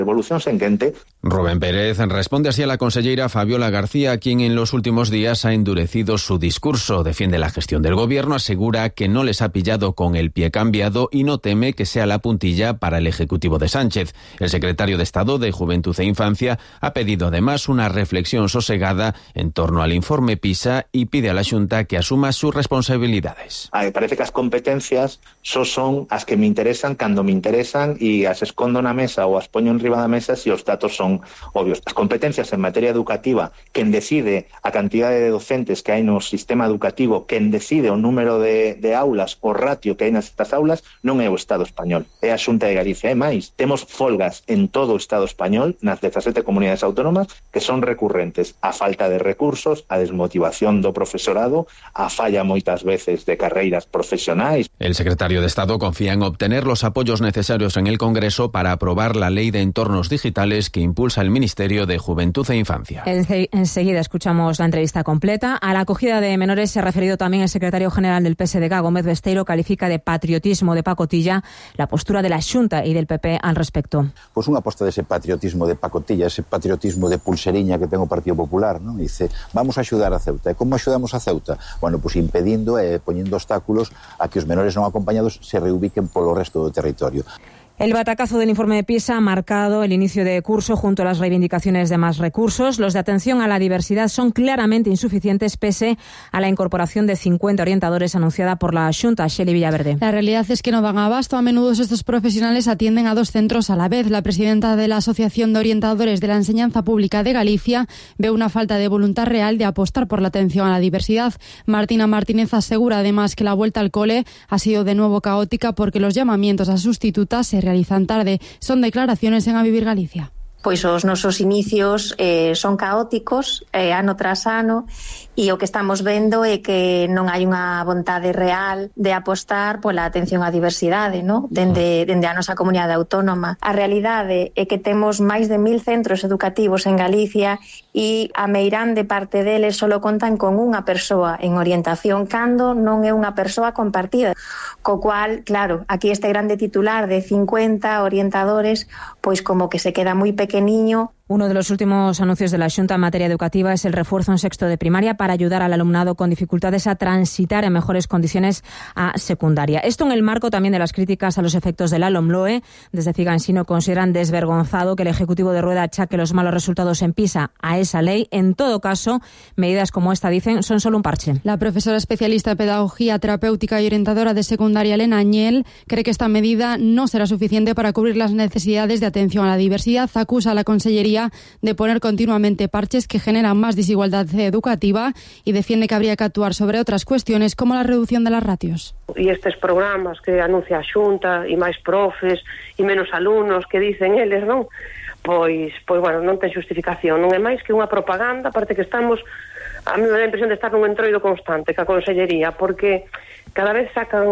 Evolucións en quente. Rubén Pérez responde así a la consellera Fabiola García, quien en los últimos días ha endurecido su discurso. Defiende la gestión del gobierno, asegura que no les ha pillado con el pie cambiado y no teme que sea la puntilla para el Ejecutivo de Sánchez. El secretario de Estado de Juventud e Infancia ha pedido además una reflexión sosegada en torno al informe PISA y pide a la Xunta que asuma sus responsabilidades. Parece que as competencias só son as que me interesan cando me interesan e as escondo na mesa ou as poño enriba da mesa se os datos son obvios. As competencias en materia educativa, quen decide a cantidade de docentes que hai no sistema educativo, quen decide o número de aulas, o ratio que hai nestas aulas, non é o Estado español, é a Xunta de Galicia. E máis, temos folgas en todo o Estado español, nas 17 comunidades autónomas, que son recurrentes. A falta de recursos, a desmotivación do profesorado, a falla moitas veces de carreiras profesionais. El secretario de Estado confía en obtener los apoyos necesarios en el Congreso para aprobar la Ley de Entornos Digitales que impulsa el Ministerio de Juventud e Infancia. Enseguida escuchamos la entrevista completa. A la acogida de menores se ha referido también el secretario general del PSDG, Gómez Besteiro. Califica de patriotismo de pacotilla la postura de la Xunta y del PP al respecto. Pues unha aposta dese patriotismo de pacotilla, ese patriotismo de pulseriña que ten o Partido Popular, non? Dice, vamos a axudar a Ceuta. E como axudamos a Ceuta? Bueno, pues impedindo e poñendo obstáculos a que os menores non acompañados se reubiquen polo resto do territorio. El batacazo del informe de PISA ha marcado el inicio de curso junto a las reivindicaciones de más recursos. Los de atención a la diversidad son claramente insuficientes pese a la incorporación de 50 orientadores anunciada por la Xunta. Xeli Villaverde. La realidad es que no dan abasto. A menudo estos profesionales atienden a 2 centros a la vez. La presidenta de la Asociación de Orientadores de la Enseñanza Pública de Galicia ve una falta de voluntad real de apostar por la atención a la diversidad. Martina Martínez asegura además que la vuelta al cole ha sido de nuevo caótica porque los llamamientos a sustitutas se realizan tarde. Son declaraciones en A Vivir Galicia. Pois os nosos inicios son caóticos, ano tras ano, e o que estamos vendo é que non hai unha vontade real de apostar pola atención á diversidade, ¿no? Dende a nosa comunidade autónoma. A realidade é que temos máis de 1000 centros educativos en Galicia e a meirande parte deles só contan con unha persoa en orientación cando non é unha persoa compartida. Co cual, claro, aquí este grande titular de 50 orientadores, pois como que se queda moi pequeniño. Uno de los últimos anuncios de la Xunta en materia educativa es el refuerzo en sexto de primaria para ayudar al alumnado con dificultades a transitar en mejores condiciones a secundaria. Esto en el marco también de las críticas a los efectos de la LOMLOE. Desde Figansino consideran desvergonzado que el Ejecutivo de Rueda achaque los malos resultados en PISA a esa ley. En todo caso, medidas como esta, dicen, son solo un parche. La profesora especialista en pedagogía terapéutica y orientadora de secundaria, Elena Añel, cree que esta medida no será suficiente para cubrir las necesidades de atención a la diversidad. Acusa a la Consellería de poner continuamente parches que generan más desigualdad educativa y defiende que habría que actuar sobre otras cuestiones como la reducción de las ratios. E estes programas que anuncia a Xunta e máis profes e menos alumnos que dicen eles, non? Pois bueno, non ten xustificación, non é máis que unha propaganda, aparte que estamos, a mí me dá a impresión de estar nun entroido constante ca Consellería, porque cada vez sacan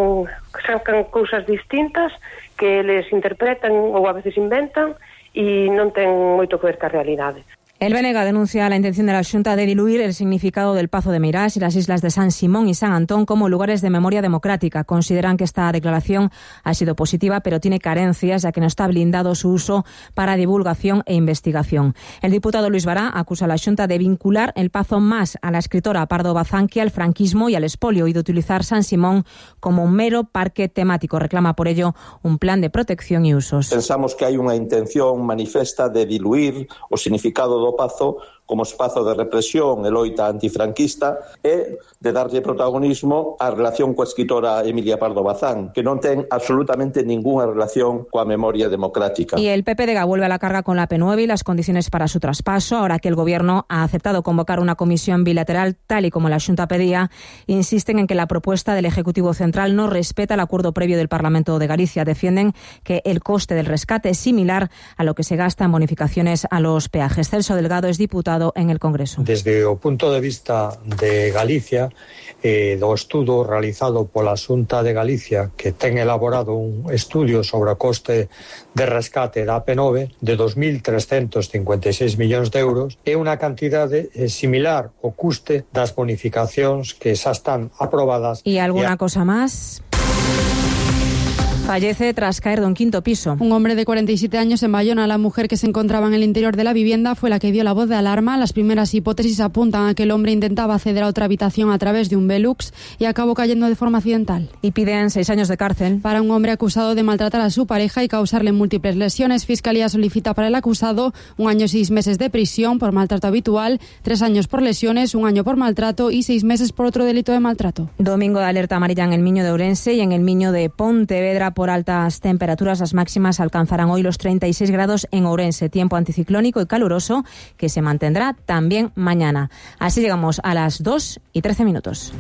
cousas distintas que les interpretan ou a veces inventan e non ten moito que ver ca realidade. El BNG denuncia la intención de la Xunta de diluir el significado del Pazo de Meirás y las islas de San Simón y San Antón como lugares de memoria democrática. Consideran que esta declaración ha sido positiva, pero tiene carencias, ya que no está blindado su uso para divulgación e investigación. El diputado Luis Bará acusa a la Xunta de vincular el Pazo más a la escritora Pardo Bazán que al franquismo y al expolio y de utilizar San Simón como un mero parque temático. Reclama por ello un plan de protección y usos. Pensamos que hai unha intención manifesta de diluir o significado do Pazo como espazo de represión e loita antifranquista e de darlle protagonismo á relación coa escritora Emilia Pardo Bazán, que non ten absolutamente ninguna relación coa memoria democrática. Y el PPDG vuelve a la carga con la P9 y las condiciones para su traspaso, ahora que el Gobierno ha aceptado convocar una comisión bilateral, tal y como la Xunta pedía. Insisten en que la propuesta del Ejecutivo Central no respeta el acuerdo previo del Parlamento de Galicia. Defienden que el coste del rescate es similar a lo que se gasta en bonificaciones a los peajes. Celso Delgado es diputado en el Congreso. Desde o punto de vista de Galicia, do estudo realizado pola Xunta de Galicia, que ten elaborado un estudio sobre o coste de rescate da P9 de 2.356 millóns de euros, é unha cantidade similar ao custe das bonificacións que xa están aprobadas. ¿Y alguna cosa más? Fallece tras caer de un quinto piso. Un hombre de 47 años en Bayona. La mujer que se encontraba en el interior de la vivienda fue la que dio la voz de alarma. Las primeras hipótesis apuntan a que el hombre intentaba acceder a otra habitación a través de un Velux y acabó cayendo de forma accidental. Y piden 6 años de cárcel para un hombre acusado de maltratar a su pareja y causarle múltiples lesiones. Fiscalía solicita para el acusado 1 año y 6 meses de prisión por maltrato habitual, 3 años por lesiones, 1 año por maltrato y 6 meses por otro delito de maltrato. Domingo de alerta amarilla en el Miño de Ourense y en el Miño de Pontevedra por altas temperaturas. Las máximas alcanzarán hoy los 36 grados en Ourense. Tiempo anticiclónico y caluroso que se mantendrá también mañana. Así llegamos a las 2:13.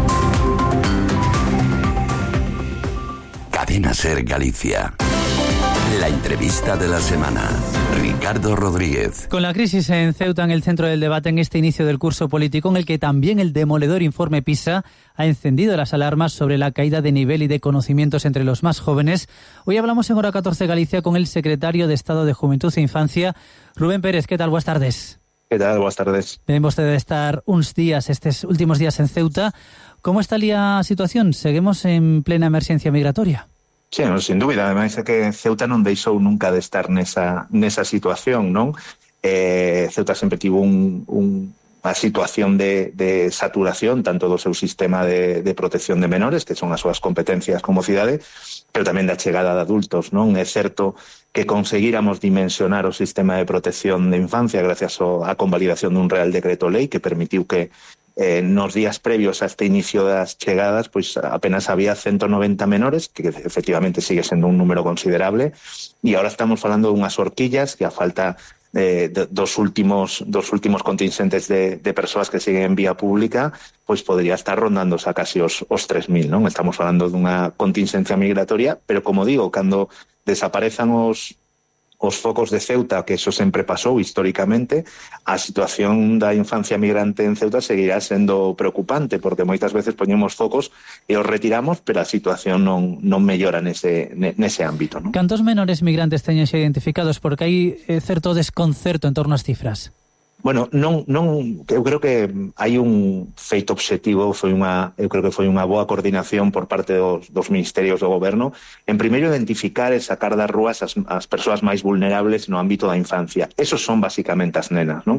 Cadena Ser Galicia. La entrevista de la semana. Ricardo Rodríguez. Con la crisis en Ceuta en el centro del debate en este inicio del curso político, en el que también el demoledor informe PISA ha encendido las alarmas sobre la caída de nivel y de conocimientos entre los más jóvenes, hoy hablamos en Hora 14 Galicia con el secretario de Estado de Juventud e Infancia, Rubén Pérez. ¿Qué tal? Buenas tardes. ¿Qué tal? Buenas tardes. Debemos de estar estos últimos días en Ceuta. ¿Cómo está la situación? ¿Seguimos en plena emerxencia migratoria? Sí, no, sin dúbida. Además, é que Ceuta non deixou nunca de estar nesa situación, non? Ceuta sempre tivo unha situación de saturación tanto do seu sistema de protección de menores, que son as súas competencias como cidade, pero tamén da chegada de adultos, non? É certo que conseguíramos dimensionar o sistema de protección de infancia gracias á convalidación dun Real Decreto Lei que permitiu que nos días previos a este inicio das chegadas, pois apenas había 190 menores, que efectivamente sigue sendo un número considerable, e agora estamos falando dunhas horquillas que a falta dos últimos contingentes de persoas que siguen en vía pública, pois podría estar rondando a casi os 3.000, non? Estamos falando dunha contingencia migratoria, pero como digo, cando desaparezan os focos de Ceuta, que eso sempre pasou históricamente, a situación da infancia migrante en Ceuta seguirá sendo preocupante, porque moitas veces poñemos focos e os retiramos, pero a situación non mellora nese ámbito, non? Cantos menores migrantes teñen xa identificados? Porque hai certo desconcerto en torno ás cifras. Bueno, eu creo que hai un feito obxectivo, eu creo que foi unha boa coordinación por parte dos ministerios do goberno, en primeiro identificar e sacar das rúas as persoas máis vulnerables no ámbito da infancia. Esos son basicamente as nenas, non?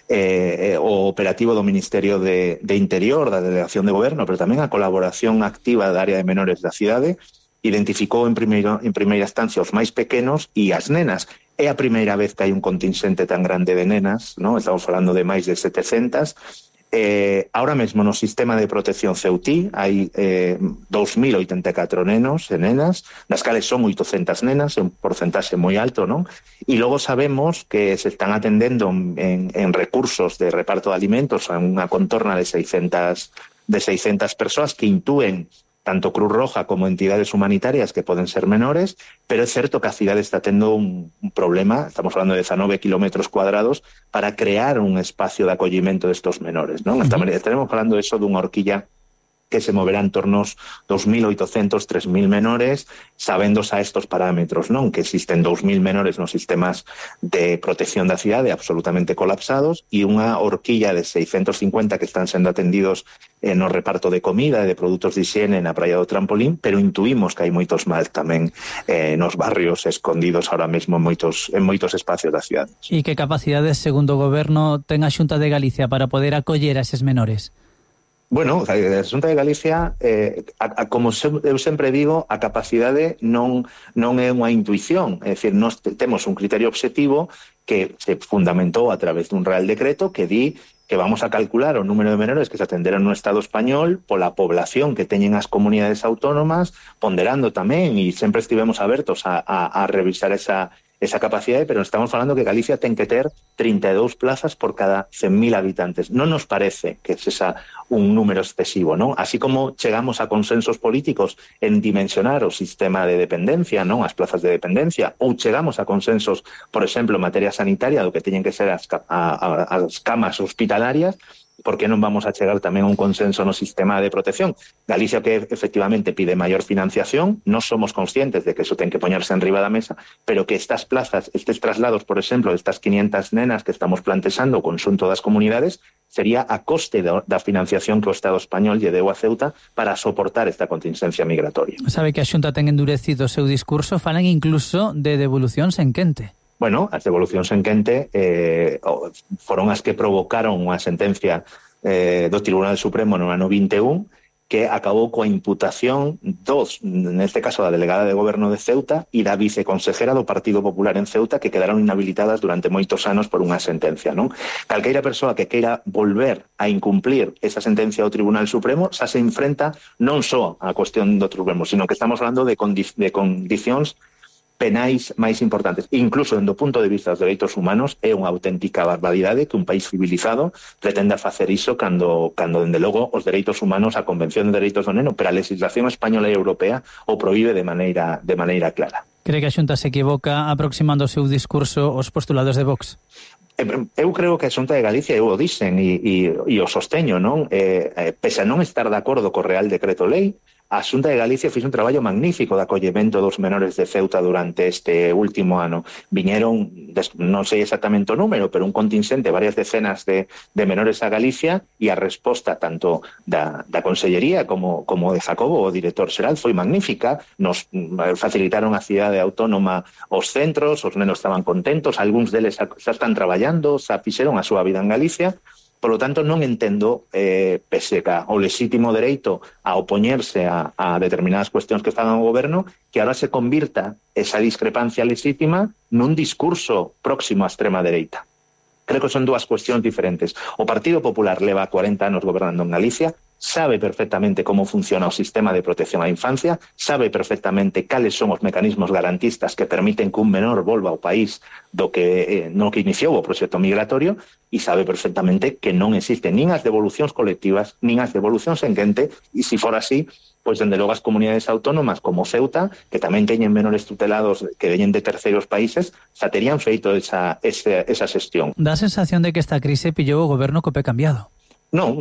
O operativo do Ministerio de Interior, da Delegación de Goberno, pero tamén a colaboración activa da área de menores da cidade, identificou en primeira instancia os máis pequenos e as nenas. É a primeira vez que hai un contingente tan grande de nenas, ¿no? Estamos falando de máis de 700. Ahora mesmo no sistema de protección ceutí hai 2.084 nenos e nenas, das cales son 800 nenas, é un porcentaxe moi alto, non? E logo sabemos que se están atendendo en recursos de reparto de alimentos a unha contorna de 600 persoas que intúen tanto Cruz Roja como entidades humanitarias que poden ser menores, pero é certo que a cidade está tendo un problema, estamos falando de 19 kilómetros cuadrados, para crear un espacio de acollimento destos menores, non? Estaremos falando de eso dunha horquilla que se moverá en torno aos 2.800, 3.000 menores, sabéndose a estos parámetros, non? Que existen 2.000 menores nos sistemas de protección da cidade absolutamente colapsados e unha horquilla de 650 que están sendo atendidos no reparto de comida e de produtos de higiene na Praia do Trampolín, pero intuímos que hai moitos máis tamén nos barrios escondidos ahora mesmo en moitos espacios da cidade. E que capacidades, segundo o Goberno, ten a Xunta de Galicia para poder acoller a eses menores? Bueno, a Xunta de Galicia, como eu sempre digo, a capacidade non é unha intuición, é dicir, nós temos un criterio obxectivo que se fundamentou a través dun Real Decreto que di que vamos a calcular o número de menores que se atenderan no Estado español pola población que teñen as comunidades autónomas, ponderando tamén, e sempre estivemos abertos a revisar esa capacidade, pero estamos falando que Galicia ten que ter 32 plazas por cada 100.000 habitantes. Non nos parece que esa un número excesivo, non? Así como chegamos a consensos políticos en dimensionar o sistema de dependencia, non? As plazas de dependencia, ou chegamos a consensos, por exemplo, en materia sanitaria, do que teñen que ser as camas hospitalarias, por que non vamos a chegar tamén a un consenso no sistema de protección? Galicia que efectivamente pide maior financiación, non somos conscientes de que eso ten que poñerse en riba da mesa, pero que estas plazas, estes traslados, por exemplo, estas 500 nenas que estamos plantexando o conxunto das comunidades, sería a coste da financiación que o Estado español lle deu a Ceuta para soportar esta contingencia migratoria. Sabe que a Xunta ten endurecido o seu discurso, falan incluso de devolucións en quente. Bueno, as devolucións en quente foron as que provocaron unha sentencia do Tribunal Supremo no ano 21 que acabou coa imputación neste caso da delegada de Goberno de Ceuta e da viceconsejera do Partido Popular en Ceuta, que quedaron inhabilitadas durante moitos anos por unha sentencia, non? Calqueira persoa que queira volver a incumplir esa sentencia do Tribunal Supremo xa se enfrenta non só á cuestión do Supremo, sino que estamos falando de condicións penais máis importantes. Incluso, dende o punto de vista dos dereitos humanos, é unha auténtica barbaridade que un país civilizado pretenda facer iso cando dende logo, os dereitos humanos, a Convención de Dereitos do Neno, pero a legislación española e europea o prohíbe de maneira clara. Cree que a Xunta se equivoca aproximando o seu discurso aos postulados de Vox? Eu creo que a Xunta de Galicia, eu o dixen e o sosteño, non? Pese a non estar de acordo co Real Decreto Lei, a Xunta de Galicia fixo un traballo magnífico de acollemento dos menores de Ceuta durante este último ano. Viñeron, non sei exactamente o número, pero un contingente, varias decenas de menores a Galicia, e a resposta tanto da Consellería como de Jacobo, o director xeral, foi magnífica. Nos facilitaron a cidade autónoma os centros, os nenos estaban contentos, algúns deles xa están traballando, xa fixeron a súa vida en Galicia. Por lo tanto, non entendo, pese ao lexítimo dereito a opoñerse a determinadas cuestións que están ao goberno, que ahora se convirta esa discrepancia lexítima nun discurso próximo á extrema dereita. Creo que son dúas cuestións diferentes. O Partido Popular leva 40 anos gobernando en Galicia, sabe perfectamente como funciona o sistema de protección á infancia, sabe perfectamente cales son os mecanismos garantistas que permiten que un menor volva ao país no que iniciou o proxecto migratorio, e sabe perfectamente que non existen nin as devolucións colectivas, nin as devolucións en quente, e se for así, pois dende logo as comunidades autónomas como Ceuta, que tamén teñen menores tutelados que veñen de terceiros países, xa terían feito esa xestión. Dá a sensación de que esta crise pillou o goberno co pé cambiado. Non,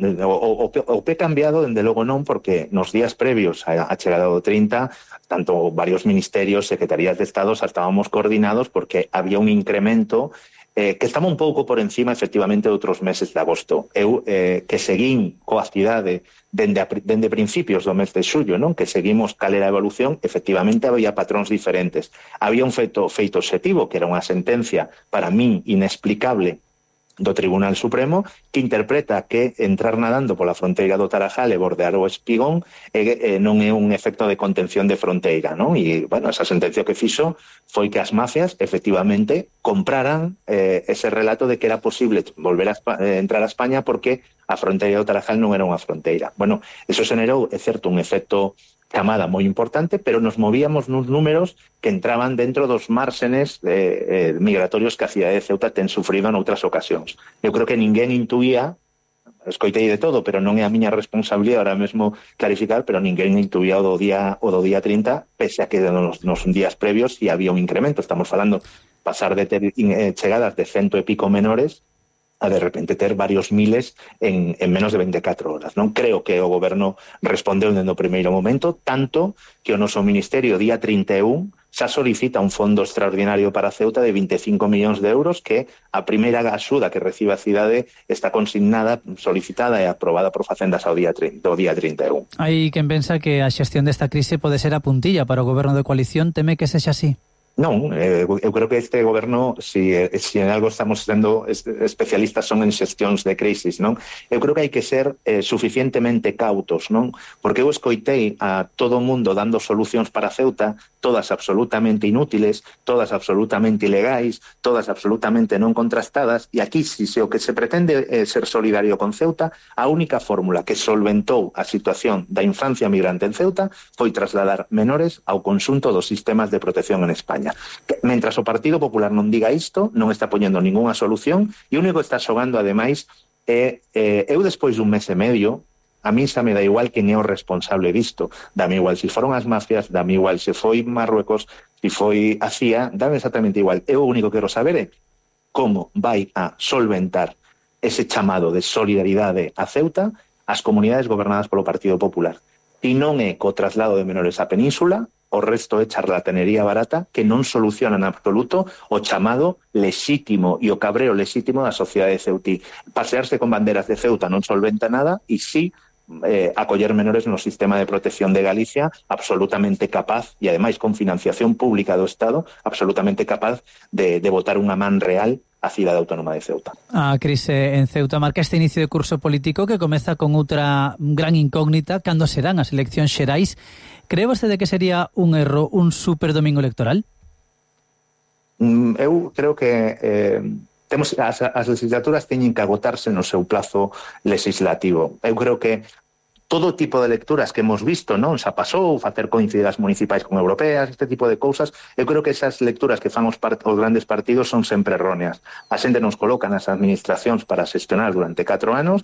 o pé cambiado, dende logo non, porque nos días previos á chegada do 30, tanto varios ministerios, secretarías de Estado, estábamos coordinados porque había un incremento que estaba un pouco por encima, efectivamente, de outros meses de agosto. Eu, que seguín coa cidade dende principios do mes de xullo, non? Que seguimos cal era a evolución, efectivamente había patróns diferentes. Había un feito obxectivo, que era unha sentencia, para min, inexplicable, do Tribunal Supremo, que interpreta que entrar nadando pola fronteira do Tarajal e bordear o Espigón non é un efecto de contención de fronteira, non? E, bueno, esa sentencia que fixo foi que as mafias, efectivamente, compraran ese relato de que era posible volver a entrar a España porque a fronteira do Tarajal non era unha fronteira. Bueno, eso xenerou, é certo, un efecto camada moi importante, pero nos movíamos nuns números que entraban dentro dos márgenes migratorios que a cidade de Ceuta ten sufrido en outras ocasións. Eu creo que ninguén intuía, escoitei de todo, pero non é a miña responsabilidade ahora mesmo clarificar, pero ninguén intuía o do día 30, pese a que nos días previos si había un incremento. Estamos falando pasar de ter chegadas de 100 e pico menores a de repente ter varios miles en menos de 24 horas. Non creo que o goberno respondeu dende o primeiro momento, tanto que o noso ministerio día 31 xa solicita un fondo extraordinario para Ceuta de 25 millóns de euros, que a primeira axuda que recibe a cidade está consignada, solicitada e aprobada por Facendas do día 31. Hai quen pensa que a xestión desta crise pode ser a puntilla para o goberno de coalición, teme que sexa así? Non, eu creo que este goberno, si en algo estamos sendo especialistas, son en xestións de crisis, non? Eu creo que hai que ser suficientemente cautos, non? Porque eu escoitei a todo o mundo dando solucións para Ceuta, todas absolutamente inútiles, todas absolutamente ilegais, todas absolutamente non contrastadas, e aquí, se o que se pretende é ser solidario con Ceuta, a única fórmula que solventou a situación da infancia migrante en Ceuta foi trasladar menores ao conxunto dos sistemas de protección en España. Mentras o Partido Popular non diga isto, non está poñendo ningunha solución, e o único que está xogando, ademais, eu despois dun mes e medio, a mí xa me dá igual quen é o responsable disto. Dame igual se foron as mafias, dame igual se foi Marruecos, se foi a CIA, dame exactamente igual. Eu o único que quero saber é como vai a solventar ese chamado de solidaridade a Ceuta ás comunidades gobernadas polo Partido Popular. E non é co traslado de menores á península, o resto é charlatanería barata que non soluciona en absoluto o chamado lexítimo e o cabreo lexítimo da sociedade ceutí. Pasearse con banderas de Ceuta non solventa nada e sí acoller menores no sistema de protección de Galicia absolutamente capaz e ademais con financiación pública do Estado absolutamente capaz de botar unha man real a cidade autónoma de Ceuta. A crise en Ceuta marca este inicio de curso político que comeza con outra gran incógnita: cando serán as eleccións xerais. Cree vostede que sería un erro un superdomingo electoral? Eu creo que temos as legislaturas teñen que agotarse no seu plazo legislativo. Eu creo que todo tipo de lecturas que hemos visto, non? Xa pasou, facer coincidir as municipais con europeas, este tipo de cousas, eu creo que esas lecturas que fan os grandes partidos son sempre erróneas. A xente nos coloca nas administracións para xestionar durante 4 anos,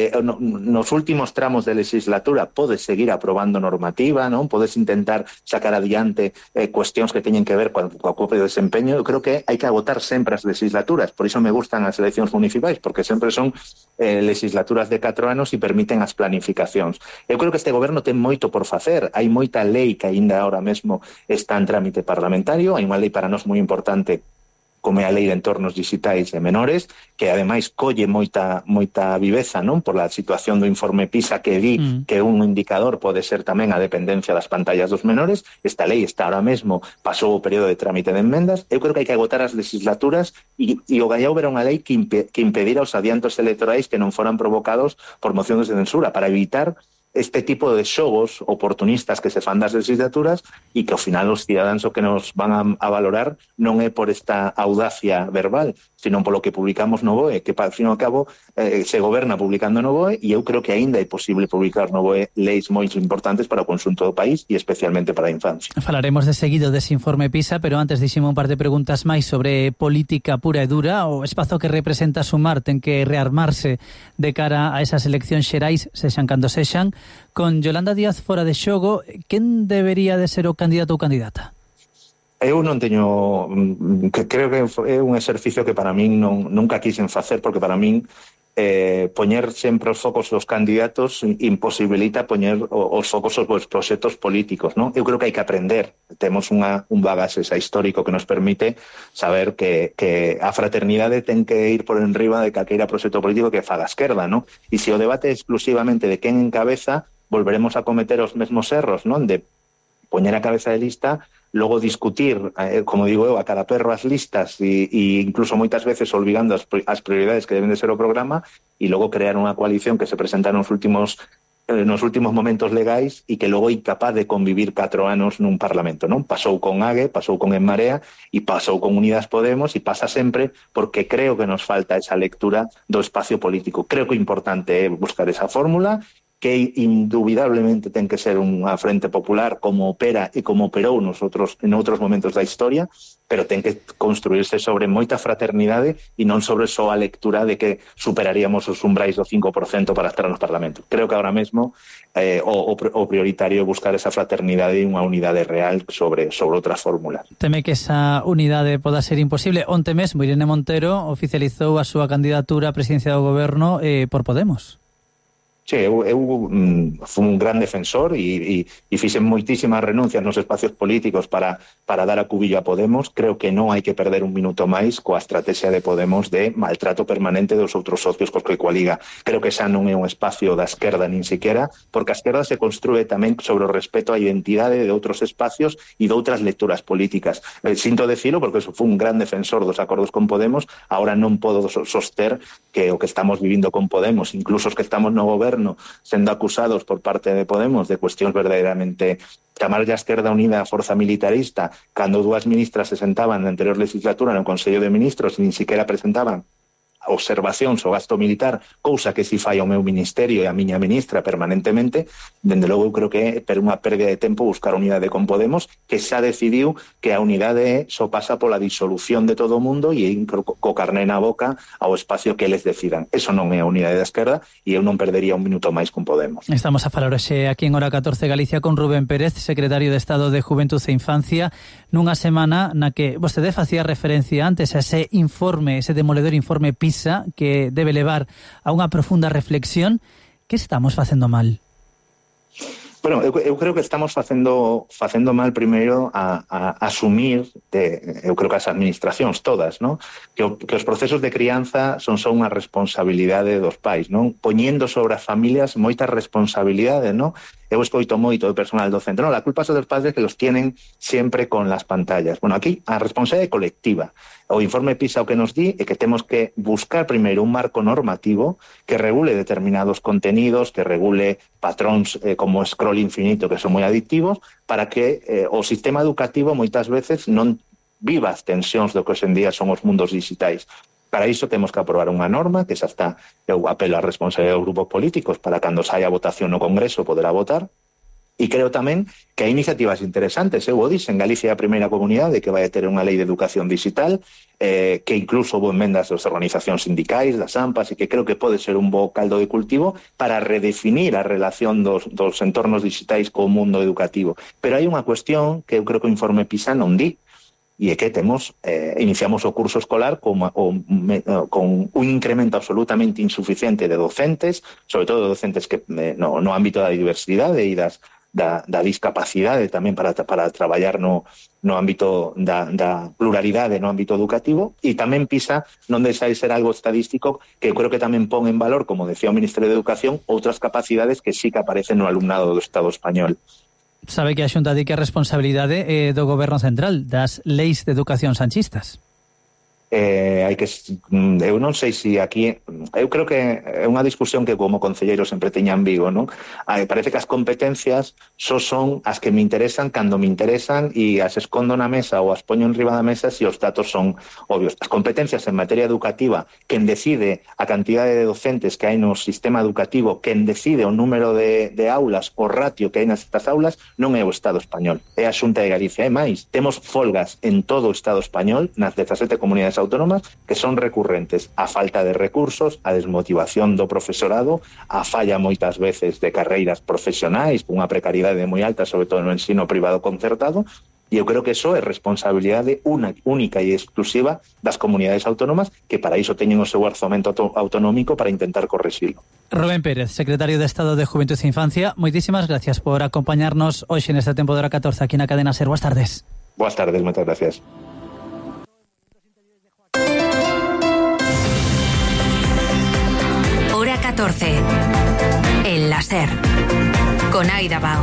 nos últimos tramos de legislatura podes seguir aprobando normativa, non? Podes intentar sacar adiante cuestións que teñen que ver coa propio desempeño. Eu creo que hai que agotar sempre as legislaturas, por iso me gustan as eleccións municipais, porque sempre son legislaturas de 4 anos e permiten as planificacións. Eu creo que este goberno ten moito por facer. Hai moita lei que aínda ahora mesmo está en trámite parlamentario. Hai unha lei para nós moi importante como é a lei de entornos digitais de menores, que ademais colle moita viveza, non, por a situación do informe PISA que di que un indicador pode ser tamén a dependencia das pantallas dos menores. Esta lei está ahora mesmo, pasou o período de trámite de enmendas. Eu creo que hai que agotar as legislaturas e o gallao era unha lei que impedira os adiantos electorais que non foran provocados por mocións de censura para evitar este tipo de xogos oportunistas que se fan das legislaturas e que ao final os cidadáns o que nos van a valorar non é por esta audacia verbal, sino polo que publicamos no BOE, que ao fin e ao cabo se goberna publicando no BOE, e eu creo que aínda é posible publicar no BOE leis moi importantes para o conxunto do país e especialmente para a infancia. Falaremos de seguido dese informe PISA, pero antes dixemos un par de preguntas máis sobre política pura e dura. O espazo que representa Sumar ten que rearmarse de cara a esas eleccións xerais, sexan cando sexan. Con Yolanda Díaz fora de xogo, quen debería de ser o candidato ou candidata? Eu non teño... creo que é un exercicio que para min nunca quixen facer, porque para min poñer sempre os focos dos candidatos imposibilita poñer os focos os proxectos políticos, non? Eu creo que hai que aprender. Temos un bagaxe histórico que nos permite saber que a fraternidade ten que ir por enriba de calqueira proxecto político que faga a esquerda, non? E se o debate é exclusivamente de quen encabeza, volveremos a cometer os mesmos erros, non? De poñer a cabeza de lista, logo discutir, como digo eu, a cada perro as listas e incluso moitas veces olvidando as prioridades que deben de ser o programa, e logo crear unha coalición que se presenta nos últimos momentos legais e que logo é incapaz de convivir 4 anos nun parlamento, non? Pasou con AGE, pasou con En Marea e pasou con Unidas Podemos, e pasa sempre porque creo que nos falta esa lectura do espacio político. Creo que o importante é buscar esa fórmula, que indubidablemente ten que ser unha frente popular como opera e como operou en outros momentos da historia, pero ten que construirse sobre moita fraternidade e non sobre só a lectura de que superaríamos os umbrais do 5% para estar no Parlamento. Creo que agora mesmo o prioritario é buscar esa fraternidade e unha unidade real sobre outra fórmula. Teme que esa unidade poda ser imposible. Onte mesmo Irene Montero oficializou a súa candidatura á presidencia do goberno por Podemos. Sí, eu fui un gran defensor e fixen moitísimas renuncias nos espacios políticos para dar a cubillo a Podemos. Creo que non hai que perder un minuto máis coa estrategia de Podemos de maltrato permanente dos outros socios cos que coaliga. Creo que xa non é un espacio da esquerda nin siquiera, porque a esquerda se construe tamén sobre o respeto á identidade de outros espacios e de outras lecturas políticas. Sinto decilo porque fui un gran defensor dos acordos con Podemos. Ahora non podo soster que o que estamos vivindo con Podemos, incluso os que estamos no goberno, sendo acusados por parte de Podemos de cuestións verdadeiramente, chamarlle a Esquerda Unida a forza militarista, cando dúas ministras se sentaban na anterior legislatura no Consello de Ministros e nin siquiera presentaban observacións ao gasto militar, cousa que si fai o meu ministerio e a miña ministra permanentemente. Dende logo eu creo que é unha pérdida de tempo buscar unidade con Podemos, que xa decidiu que a unidade só pasa pola disolución de todo o mundo e co carné na boca ao espacio que eles decidan. Eso non é a unidade da esquerda e eu non perdería un minuto máis con Podemos. Estamos a falar hoxe aquí en Hora 14 Galicia con Rubén Pérez, secretario de Estado de Juventud e Infancia, nunha semana na que vostede facía referencia antes a ese informe, ese demoledor informe PISA PISA que debe levar a unha profunda reflexión. Que estamos facendo mal? Bueno, eu creo que estamos facendo mal primeiro a asumir, eu creo que as administracións todas, ¿no? que os procesos de crianza son só unha responsabilidade dos pais, non? Poñendo sobre as familias moitas responsabilidades, ¿no? Eu escoito moito do personal docente, no, la culpa son dos padres que los tienen siempre con las pantallas. Bueno, aquí a responsabilidade colectiva. O informe PISA o que nos di é que temos que buscar primeiro un marco normativo que regule determinados contenidos, que regule patróns como scroll infinito que son moi adictivos, para que o sistema educativo moitas veces non viva as tensións do que hoxe en día son os mundos digitais. Para iso temos que aprobar unha norma, que xa está, eu apelo a responsabilidade dos grupos políticos para cando saia a votación no Congreso poderá votar. E creo tamén que hai iniciativas interesantes. Eu o dixen, Galicia é a primeira comunidade que vai ter unha lei de educación digital, que incluso houve enmendas das organizacións sindicais, das AMPAs, e que creo que pode ser un bo caldo de cultivo para redefinir a relación dos entornos digitais co mundo educativo. Pero hai unha cuestión que eu creo que o informe PISA non di, e é que iniciamos o curso escolar con un incremento absolutamente insuficiente de docentes, sobre todo docentes que no ámbito da diversidade e da discapacidade tamén para traballar no ámbito da pluralidade no ámbito educativo, e tamén PISA non deixa de ser algo estadístico que eu creo que tamén pon en valor, como decía o Ministerio de Educación, outras capacidades que sí que aparecen no alumnado do Estado español. Sabe que a Xunta di que a responsabilidade do Goberno Central das leis de educación sanchistas. Eu non sei se aquí, eu creo que é unha discusión que como concelleiro sempre teña en Vigo, non? Parece que as competencias só son as que me interesan cando me interesan e as escondo na mesa ou as poño en riba da mesa se os datos son obvios. As competencias en materia educativa, quen decide a cantidade de docentes que hai no sistema educativo, quen decide o número de aulas, o ratio que hai nestas aulas, non é o Estado español, é a Xunta de Galicia. E máis, temos folgas en todo o Estado español, nas 17 comunidades autónomas, que son recurrentes: a falta de recursos, a desmotivación do profesorado, a falla moitas veces de carreiras profesionais, unha precariedade moi alta, sobre todo no ensino privado concertado, e eu creo que eso é responsabilidade única e exclusiva das comunidades autónomas, que para iso teñen o seu orzamento autonómico para intentar correxilo. Rubén Pérez, secretario de Estado de Juventud e Infancia, moitísimas gracias por acompañarnos hoxe neste tempo de hora 14 aquí na Cadena SER. Boas tardes. Boas tardes, moitas gracias. Hora 14. En la SER. Con Aida Bao.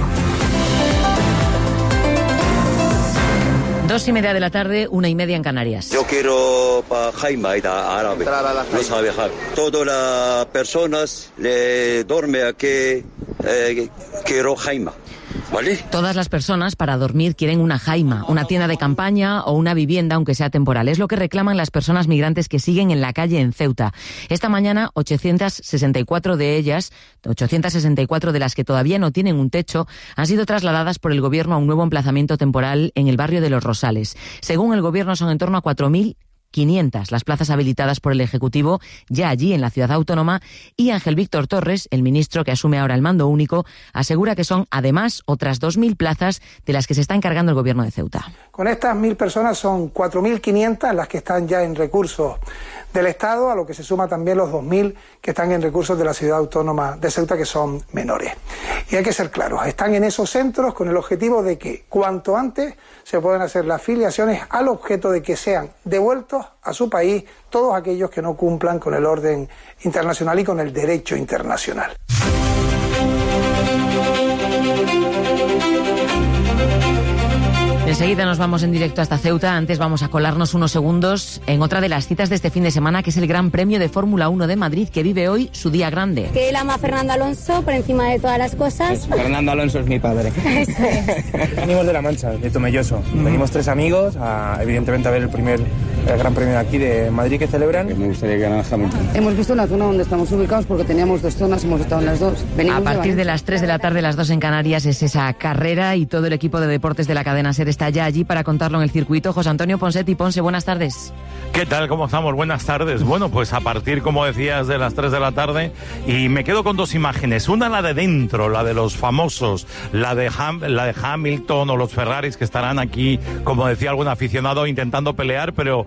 2:30 de la tarde, 1:30 en Canarias. Yo quiero para Jaime, Aida, árabe. No sabe viajar. Todas las personas le duerme aquí, quiero Jaime. ¿Vale? Todas las personas para dormir quieren una jaima, una tienda de campaña o una vivienda, aunque sea temporal. Es lo que reclaman las personas migrantes que siguen en la calle en Ceuta. Esta mañana, 864 de ellas, 864 de las que todavía no tienen un techo, han sido trasladadas por el Gobierno a un nuevo emplazamiento temporal en el barrio de Los Rosales. Según el Gobierno, son en torno a 4.500 las plazas habilitadas por el Ejecutivo ya allí en la ciudad autónoma, y Ángel Víctor Torres, el ministro que asume ahora el mando único, asegura que son además otras 2.000 plazas de las que se está encargando el Gobierno de Ceuta. Con estas 1.000 personas son 4.500 las que están ya en recursos del Estado, a lo que se suma también los 2.000 que están en recursos de la ciudad autónoma de Ceuta, que son menores. Y hay que ser claros, están en esos centros con el objetivo de que cuanto antes se puedan hacer las filiaciones, al objeto de que sean devueltos a su país todos aquellos que no cumplan con el orden internacional y con el derecho internacional. Enseguida nos vamos en directo hasta Ceuta. Antes vamos a colarnos unos segundos en otra de las citas de este fin de semana, que es el Gran Premio de Fórmula 1 de Madrid, que vive hoy su día grande. Que él ama a Fernando Alonso por encima de todas las cosas. Fernando Alonso es mi padre. Eso es. Venimos de La Mancha, de Tomelloso. Venimos 3 amigos, evidentemente a ver el primer Gran Premio de aquí de Madrid que celebran. Me gustaría que ganara Hamilton. Hemos visto una zona donde estamos ubicados porque teníamos 2 zonas, hemos estado en las 2. A partir de las 3 de la tarde, las 2 en Canarias, es esa carrera, y todo el equipo de deportes de la cadena SER está ya allí para contarlo en el circuito. José Antonio Ponsetti. Ponce, buenas tardes. ¿Qué tal? ¿Cómo estamos? Buenas tardes. Bueno, pues a partir, como decías, de las 3 de la tarde, y me quedo con 2 imágenes. Una, la de dentro, la de los famosos, la de Hamilton o los Ferraris, que estarán aquí, como decía algún aficionado, intentando pelear, pero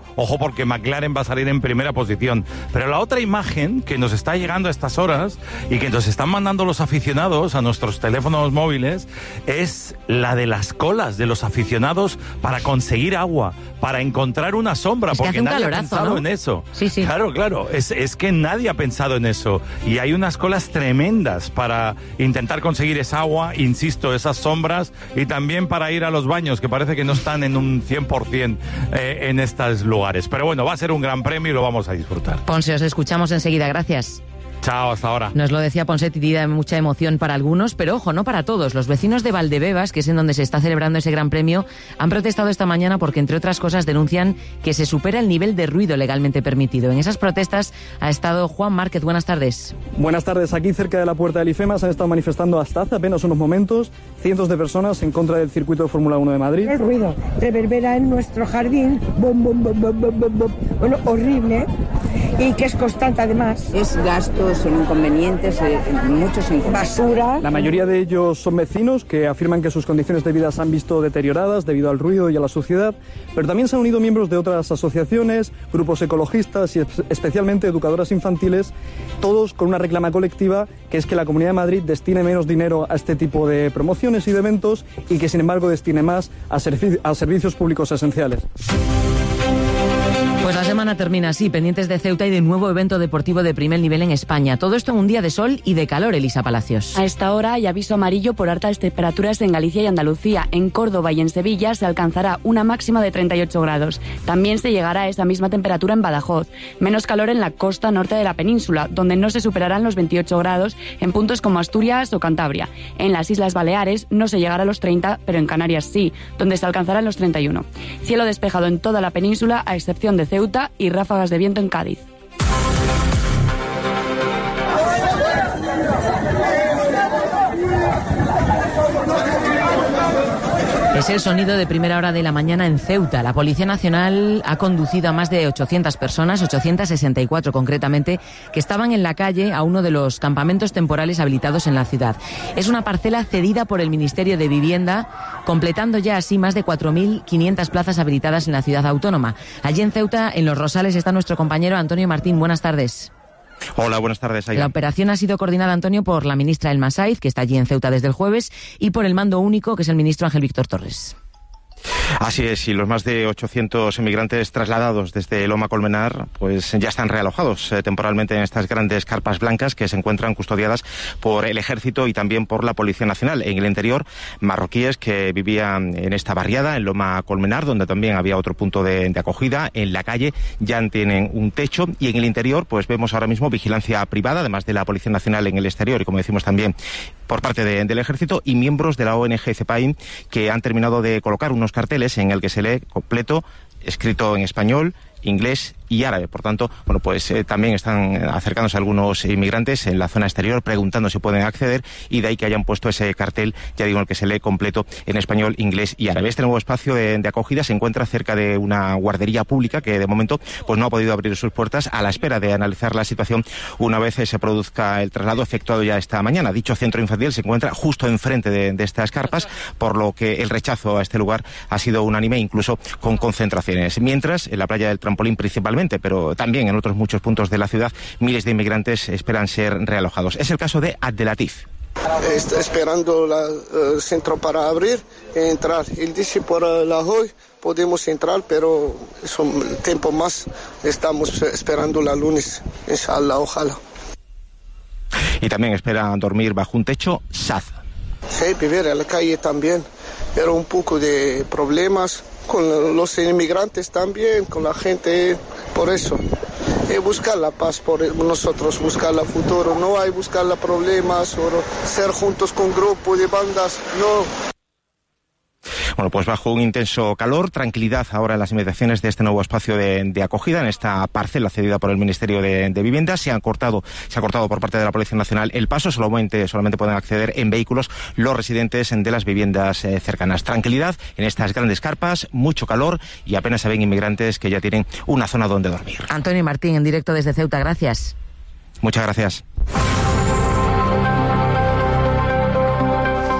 ojo porque McLaren va a salir en primera posición. Pero la otra imagen que nos está llegando a estas horas y que nos están mandando los aficionados a nuestros teléfonos móviles es la de las colas de los aficionados para conseguir agua, para encontrar una sombra, es que porque nadie ha pensado, ¿no?, en eso. Sí. Claro, es que nadie ha pensado en eso. Y hay unas colas tremendas para intentar conseguir esa agua, insisto, esas sombras, y también para ir a los baños, que parece que no están en un 100% en estos lugares. Pero bueno, va a ser un gran premio y lo vamos a disfrutar. Ponce, os escuchamos enseguida. Gracias. Chao, hasta ahora. Nos lo decía Ponset, y da mucha emoción para algunos, pero ojo, no para todos. Los vecinos de Valdebebas, que es en donde se está celebrando ese gran premio, han protestado esta mañana porque, entre otras cosas, denuncian que se supera el nivel de ruido legalmente permitido. En esas protestas ha estado Juan Márquez. Buenas tardes. Buenas tardes. Aquí, cerca de la puerta del IFEMA, se han estado manifestando hasta hace apenas unos momentos cientos de personas en contra del circuito de Fórmula 1 de Madrid. El ruido reverbera en nuestro jardín, bom, bom, bom, bom, bom, bom, bom. Bueno, horrible, y que es constante además. Es gastos, son inconvenientes, muchos inconvenientes. Basura. La mayoría de ellos son vecinos que afirman que sus condiciones de vida se han visto deterioradas debido al ruido y a la suciedad, pero también se han unido miembros de otras asociaciones, grupos ecologistas y especialmente educadoras infantiles, todos con una reclama colectiva, que es que la Comunidad de Madrid destine menos dinero a este tipo de promociones y de eventos y que, sin embargo, destine más a servicios públicos esenciales. Pues la semana termina así, pendientes de Ceuta y de nuevo evento deportivo de primer nivel en España. Todo esto en un día de sol y de calor, Elisa Palacios. A esta hora hay aviso amarillo por altas temperaturas en Galicia y Andalucía. En Córdoba y en Sevilla se alcanzará una máxima de 38 grados. También se llegará a esa misma temperatura en Badajoz. Menos calor en la costa norte de la península, donde no se superarán los 28 grados en puntos como Asturias o Cantabria. En las Islas Baleares no se llegará a los 30, pero en Canarias sí, donde se alcanzarán los 31. Cielo despejado en toda la península, a excepción de Ceuta, y ráfagas de viento en Cádiz. Es el sonido de primera hora de la mañana en Ceuta. La Policía Nacional ha conducido a más de 800 personas, 864 concretamente, que estaban en la calle a uno de los campamentos temporales habilitados en la ciudad. Es una parcela cedida por el Ministerio de Vivienda, completando ya así más de 4.500 plazas habilitadas en la ciudad autónoma. Allí en Ceuta, en Los Rosales, está nuestro compañero Antonio Martín. Buenas tardes. Hola, buenas tardes, Aida. La operación ha sido coordinada, Antonio, por la ministra Elma Saiz, que está allí en Ceuta desde el jueves, y por el mando único, que es el ministro Ángel Víctor Torres. Así es, y los más de 800 inmigrantes trasladados desde Loma Colmenar pues ya están realojados temporalmente en estas grandes carpas blancas que se encuentran custodiadas por el Ejército y también por la Policía Nacional. En el interior, marroquíes que vivían en esta barriada, en Loma Colmenar, donde también había otro punto de acogida. En la calle ya tienen un techo, y en el interior pues vemos ahora mismo vigilancia privada, además de la Policía Nacional en el exterior, y como decimos también por parte del Ejército, y miembros de la ONG CEPAIN que han terminado de colocar unos carteles en el que se lee completo, escrito en español, inglés y árabe. Por tanto, bueno, pues también están acercándose algunos inmigrantes en la zona exterior preguntando si pueden acceder, y de ahí que hayan puesto ese cartel, ya digo, en el que se lee completo en español, inglés y árabe. Este nuevo espacio de acogida se encuentra cerca de una guardería pública que de momento pues no ha podido abrir sus puertas, a la espera de analizar la situación una vez se produzca el traslado efectuado ya esta mañana. Dicho centro infantil se encuentra justo enfrente de estas carpas, por lo que el rechazo a este lugar ha sido unánime, incluso con concentraciones. Mientras, en la playa del Trampolín principalmente, pero también en otros muchos puntos de la ciudad, miles de inmigrantes esperan ser realojados. Es el caso de Abdelatif. Está esperando el centro para abrir y entrar. Él dice por la hoy podemos entrar, pero es un tiempo más. Estamos esperando la lunes, inshallah, ojalá. Y también espera dormir bajo un techo Sad. Sí, vivir en la calle también. Pero un poco de problemas con los inmigrantes también, con la gente, por eso. Buscar la paz por nosotros, buscar el futuro, no hay buscar los problemas o ser juntos con grupos de bandas, no. Bueno, pues bajo un intenso calor, tranquilidad ahora en las inmediaciones de este nuevo espacio de acogida, en esta parcela cedida por el Ministerio de Vivienda. Se ha cortado por parte de la Policía Nacional el paso, solamente pueden acceder en vehículos los residentes de las viviendas cercanas. Tranquilidad en estas grandes carpas, mucho calor, y apenas se ven inmigrantes que ya tienen una zona donde dormir. Antonio Martín, en directo desde Ceuta, gracias. Muchas gracias.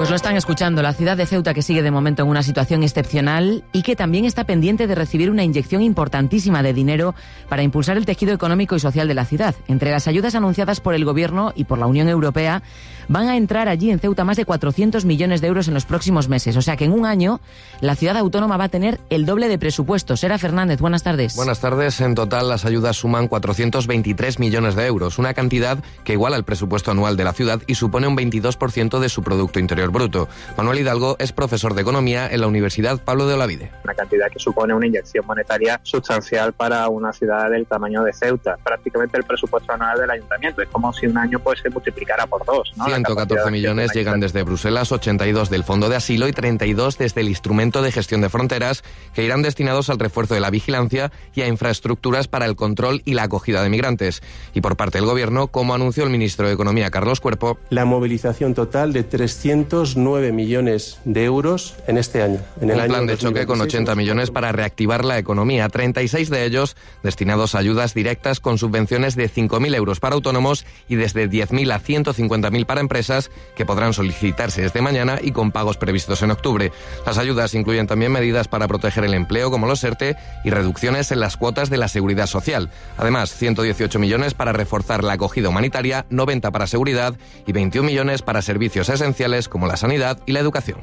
Pues lo están escuchando, la ciudad de Ceuta, que sigue de momento en una situación excepcional y que también está pendiente de recibir una inyección importantísima de dinero para impulsar el tejido económico y social de la ciudad. Entre las ayudas anunciadas por el Gobierno y por la Unión Europea, van a entrar allí en Ceuta más de 400 millones de euros en los próximos meses. O sea que en un año la ciudad autónoma va a tener el doble de presupuesto. Sera Fernández, buenas tardes. Buenas tardes. En total las ayudas suman 423 millones de euros, una cantidad que iguala el presupuesto anual de la ciudad y supone un 22% de su Producto Interior Bruto. Manuel Hidalgo es profesor de Economía en la Universidad Pablo de Olavide. Una cantidad que supone una inyección monetaria sustancial para una ciudad del tamaño de Ceuta. Prácticamente el presupuesto anual del ayuntamiento. Es como si un año pues se multiplicara por 2, ¿no? 114 millones llegan desde Bruselas, 82 del Fondo de Asilo y 32 desde el Instrumento de Gestión de Fronteras, que irán destinados al refuerzo de la vigilancia y a infraestructuras para el control y la acogida de migrantes. Y por parte del Gobierno, como anunció el ministro de Economía, Carlos Cuerpo, la movilización total de 309 millones de euros en este año. En el un plan año de choque con 80 millones para reactivar la economía, 36 de ellos destinados a ayudas directas con subvenciones de 5.000 euros para autónomos y desde 10.000 a 150.000 para empresas, que podrán solicitarse desde mañana y con pagos previstos en octubre. Las ayudas incluyen también medidas para proteger el empleo, como los ERTE, y reducciones en las cuotas de la seguridad social. Además, 118 millones para reforzar la acogida humanitaria, 90 para seguridad y 21 millones para servicios esenciales como la sanidad y la educación.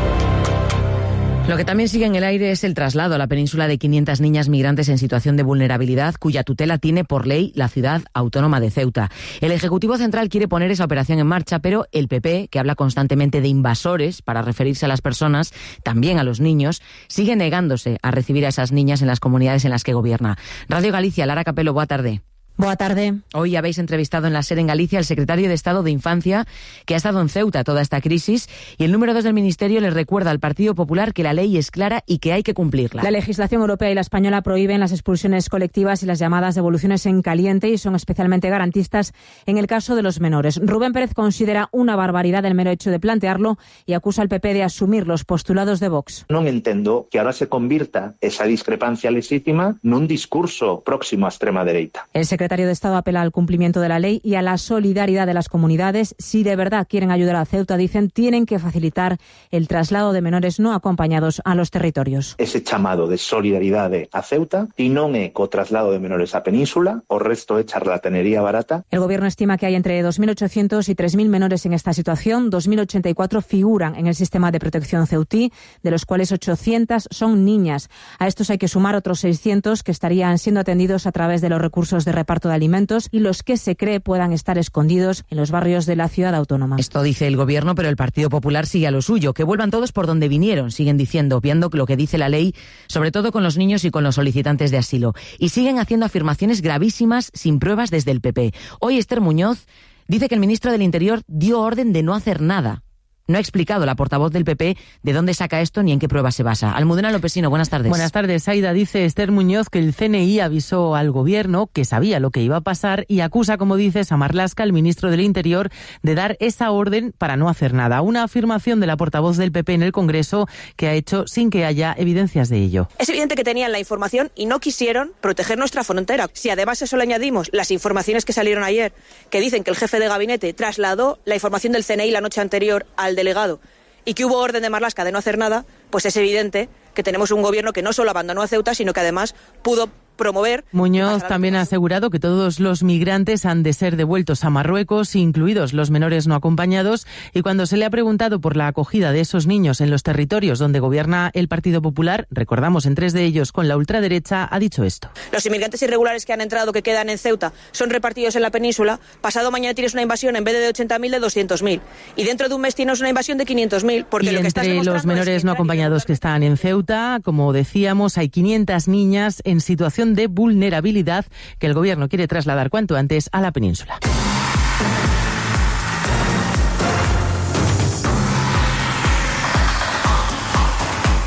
Lo que también sigue en el aire es el traslado a la península de 500 niñas migrantes en situación de vulnerabilidad, cuya tutela tiene por ley la ciudad autónoma de Ceuta. El Ejecutivo Central quiere poner esa operación en marcha, pero el PP, que habla constantemente de invasores para referirse a las personas, también a los niños, sigue negándose a recibir a esas niñas en las comunidades en las que gobierna. Radio Galicia, Lara Capelo, boa tarde. Boa tarde. Hoy habéis entrevistado en la SER en Galicia al secretario de Estado de Infancia, que ha estado en Ceuta toda esta crisis, y el número 2 del Ministerio les recuerda al Partido Popular que la ley es clara y que hay que cumplirla. La legislación europea y la española prohíben las expulsiones colectivas y las llamadas devoluciones en caliente y son especialmente garantistas en el caso de los menores. Rubén Pérez considera una barbaridad el mero hecho de plantearlo y acusa al PP de asumir los postulados de Vox. Non entendo que ahora se convirta esa discrepancia legítima nun discurso próximo a extrema dereita. El secretario de Estado apela al cumplimiento de la ley y a la solidaridad de las comunidades. Si de verdad quieren ayudar a Ceuta, dicen, tienen que facilitar el traslado de menores no acompañados a los territorios. Ese chamado de solidaridade a Ceuta e non é co traslado de menores á península, o resto é charlatanería barata. El Gobierno estima que hay entre 2.800 y 3.000 menores en esta situación. 2.084 figuran en el sistema de protección ceutí, de los cuales 800 son niñas. A estos hay que sumar otros 600 que estarían siendo atendidos a través de los recursos de reparto de alimentos y los que se cree puedan estar escondidos en los barrios de la ciudad autónoma. Esto dice el Gobierno, pero el Partido Popular sigue a lo suyo. Que vuelvan todos por donde vinieron, siguen diciendo, obviando lo que dice la ley, sobre todo con los niños y con los solicitantes de asilo. Y siguen haciendo afirmaciones gravísimas sin pruebas desde el PP. Hoy Esther Muñoz dice que el ministro del Interior dio orden de no hacer nada. No ha explicado la portavoz del PP de dónde saca esto ni en qué pruebas se basa. Almudena Lopesino, buenas tardes. Buenas tardes, Aida. Dice Esther Muñoz que el CNI avisó al Gobierno que sabía lo que iba a pasar y acusa, como dices, a Marlaska, el ministro del Interior, de dar esa orden para no hacer nada. Una afirmación de la portavoz del PP en el Congreso que ha hecho sin que haya evidencias de ello. Es evidente que tenían la información y no quisieron proteger nuestra frontera. Si además a eso le añadimos las informaciones que salieron ayer, que dicen que el jefe de gabinete trasladó la información del CNI la noche anterior al delegado y que hubo orden de Marlaska de no hacer nada, pues es evidente que tenemos un gobierno que no solo abandonó a Ceuta, sino que además pudo promover. Muñoz también ha asegurado que todos los migrantes han de ser devueltos a Marruecos, incluidos los menores no acompañados, y cuando se le ha preguntado por la acogida de esos niños en los territorios donde gobierna el Partido Popular, recordamos en 3 de ellos con la ultraderecha, ha dicho esto. Los inmigrantes irregulares que han entrado, que quedan en Ceuta, son repartidos en la península. Pasado mañana tienes una invasión en vez de 80.000 de 200.000. Y dentro de un mes tienes una invasión de 500.000. Porque y lo que estás demostrando los menores es que no acompañados que están en Ceuta, como decíamos, hay 500 niñas en situación de vulnerabilidad que el Gobierno quiere trasladar cuanto antes a la península.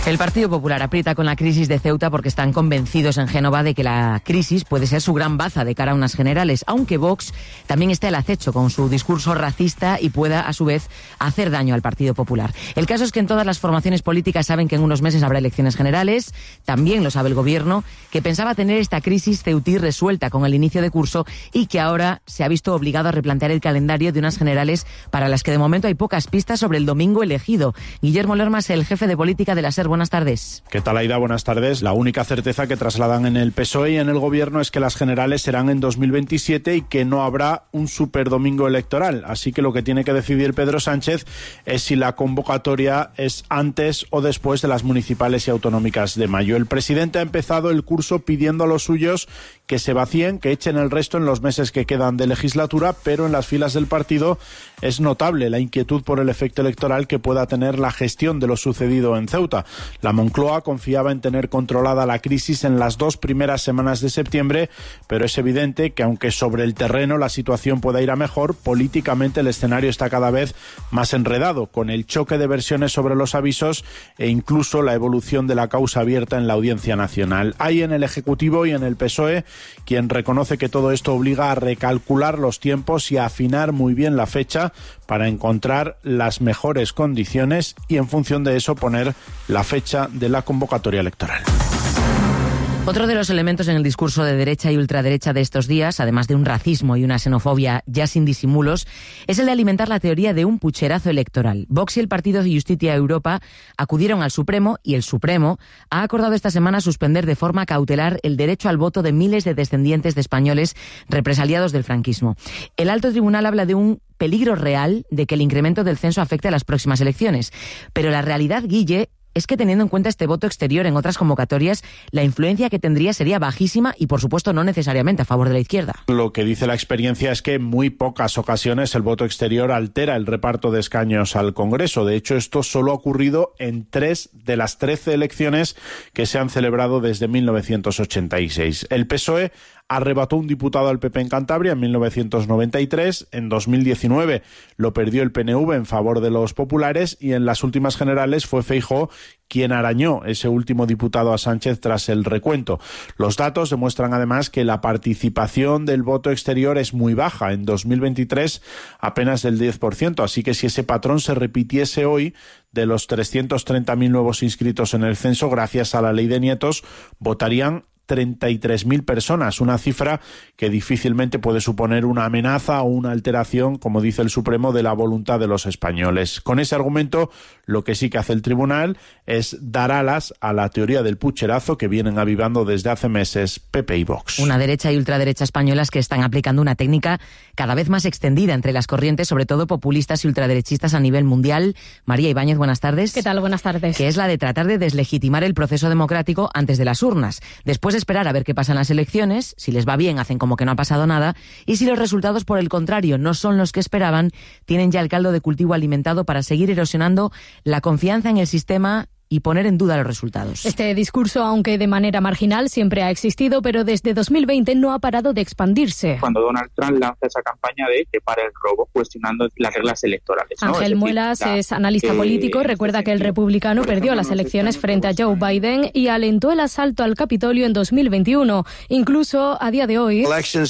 El Partido Popular aprieta con la crisis de Ceuta porque están convencidos en Génova de que la crisis puede ser su gran baza de cara a unas generales, aunque Vox también esté al acecho con su discurso racista y pueda, a su vez, hacer daño al Partido Popular. El caso es que en todas las formaciones políticas saben que en unos meses habrá elecciones generales, también lo sabe el Gobierno, que pensaba tener esta crisis ceutí resuelta con el inicio de curso y que ahora se ha visto obligado a replantear el calendario de unas generales para las que de momento hay pocas pistas sobre el domingo elegido. Guillermo Lermas, el jefe de política de la SER. Buenas tardes. ¿Qué tal, Aida? Buenas tardes. La única certeza que trasladan en el PSOE y en el Gobierno es que las generales serán en 2027 y que no habrá un superdomingo electoral. Así que lo que tiene que decidir Pedro Sánchez es si la convocatoria es antes o después de las municipales y autonómicas de mayo. El presidente ha empezado el curso pidiendo a los suyos que se vacíen, que echen el resto en los meses que quedan de legislatura, pero en las filas del partido es notable la inquietud por el efecto electoral que pueda tener la gestión de lo sucedido en Ceuta. La Moncloa confiaba en tener controlada la crisis en las 2 primeras semanas de septiembre, pero es evidente que aunque sobre el terreno la situación pueda ir a mejor, políticamente el escenario está cada vez más enredado, con el choque de versiones sobre los avisos e incluso la evolución de la causa abierta en la Audiencia Nacional. Hay en el Ejecutivo y en el PSOE quien reconoce que todo esto obliga a recalcular los tiempos y a afinar muy bien la fecha para encontrar las mejores condiciones y en función de eso poner la fecha de la convocatoria electoral. Otro de los elementos en el discurso de derecha y ultraderecha de estos días, además de un racismo y una xenofobia ya sin disimulos, es el de alimentar la teoría de un pucherazo electoral. Vox y el Partido de Justicia Europa acudieron al Supremo y el Supremo ha acordado esta semana suspender de forma cautelar el derecho al voto de miles de descendientes de españoles represaliados del franquismo. El alto tribunal habla de un peligro real de que el incremento del censo afecte a las próximas elecciones. Pero la realidad, Guille, es que teniendo en cuenta este voto exterior en otras convocatorias, la influencia que tendría sería bajísima y, por supuesto, no necesariamente a favor de la izquierda. Lo que dice la experiencia es que en muy pocas ocasiones el voto exterior altera el reparto de escaños al Congreso. De hecho, esto solo ha ocurrido en 3 de las 13 elecciones que se han celebrado desde 1986. El PSOE arrebató un diputado al PP en Cantabria en 1993, en 2019 lo perdió el PNV en favor de los populares y en las últimas generales fue Feijóo quien arañó ese último diputado a Sánchez tras el recuento. Los datos demuestran además que la participación del voto exterior es muy baja, en 2023 apenas del 10%, así que si ese patrón se repitiese hoy, de los 330.000 nuevos inscritos en el censo, gracias a la ley de nietos, votarían 33.000 personas, una cifra que difícilmente puede suponer una amenaza o una alteración, como dice el Supremo, de la voluntad de los españoles. Con ese argumento, lo que sí que hace el tribunal es dar alas a la teoría del pucherazo que vienen avivando desde hace meses PP y Vox. Una derecha y ultraderecha españolas que están aplicando una técnica cada vez más extendida entre las corrientes, sobre todo populistas y ultraderechistas a nivel mundial. María Ibáñez, buenas tardes. ¿Qué tal? Buenas tardes. Que es la de tratar de deslegitimar el proceso democrático antes de las urnas. Después de esperar a ver qué pasa en las elecciones, si les va bien hacen como que no ha pasado nada, y si los resultados por el contrario no son los que esperaban, tienen ya el caldo de cultivo alimentado para seguir erosionando la confianza en el sistema y poner en duda los resultados. Este discurso, aunque de manera marginal, siempre ha existido, pero desde 2020 no ha parado de expandirse. Cuando Donald Trump lanza esa campaña de que para el robo, cuestionando las reglas electorales, ¿no? Ángel Muelas es analista político, recuerda que el republicano perdió las elecciones frente a Joe Biden y alentó el asalto al Capitolio en 2021. Incluso a día de hoy,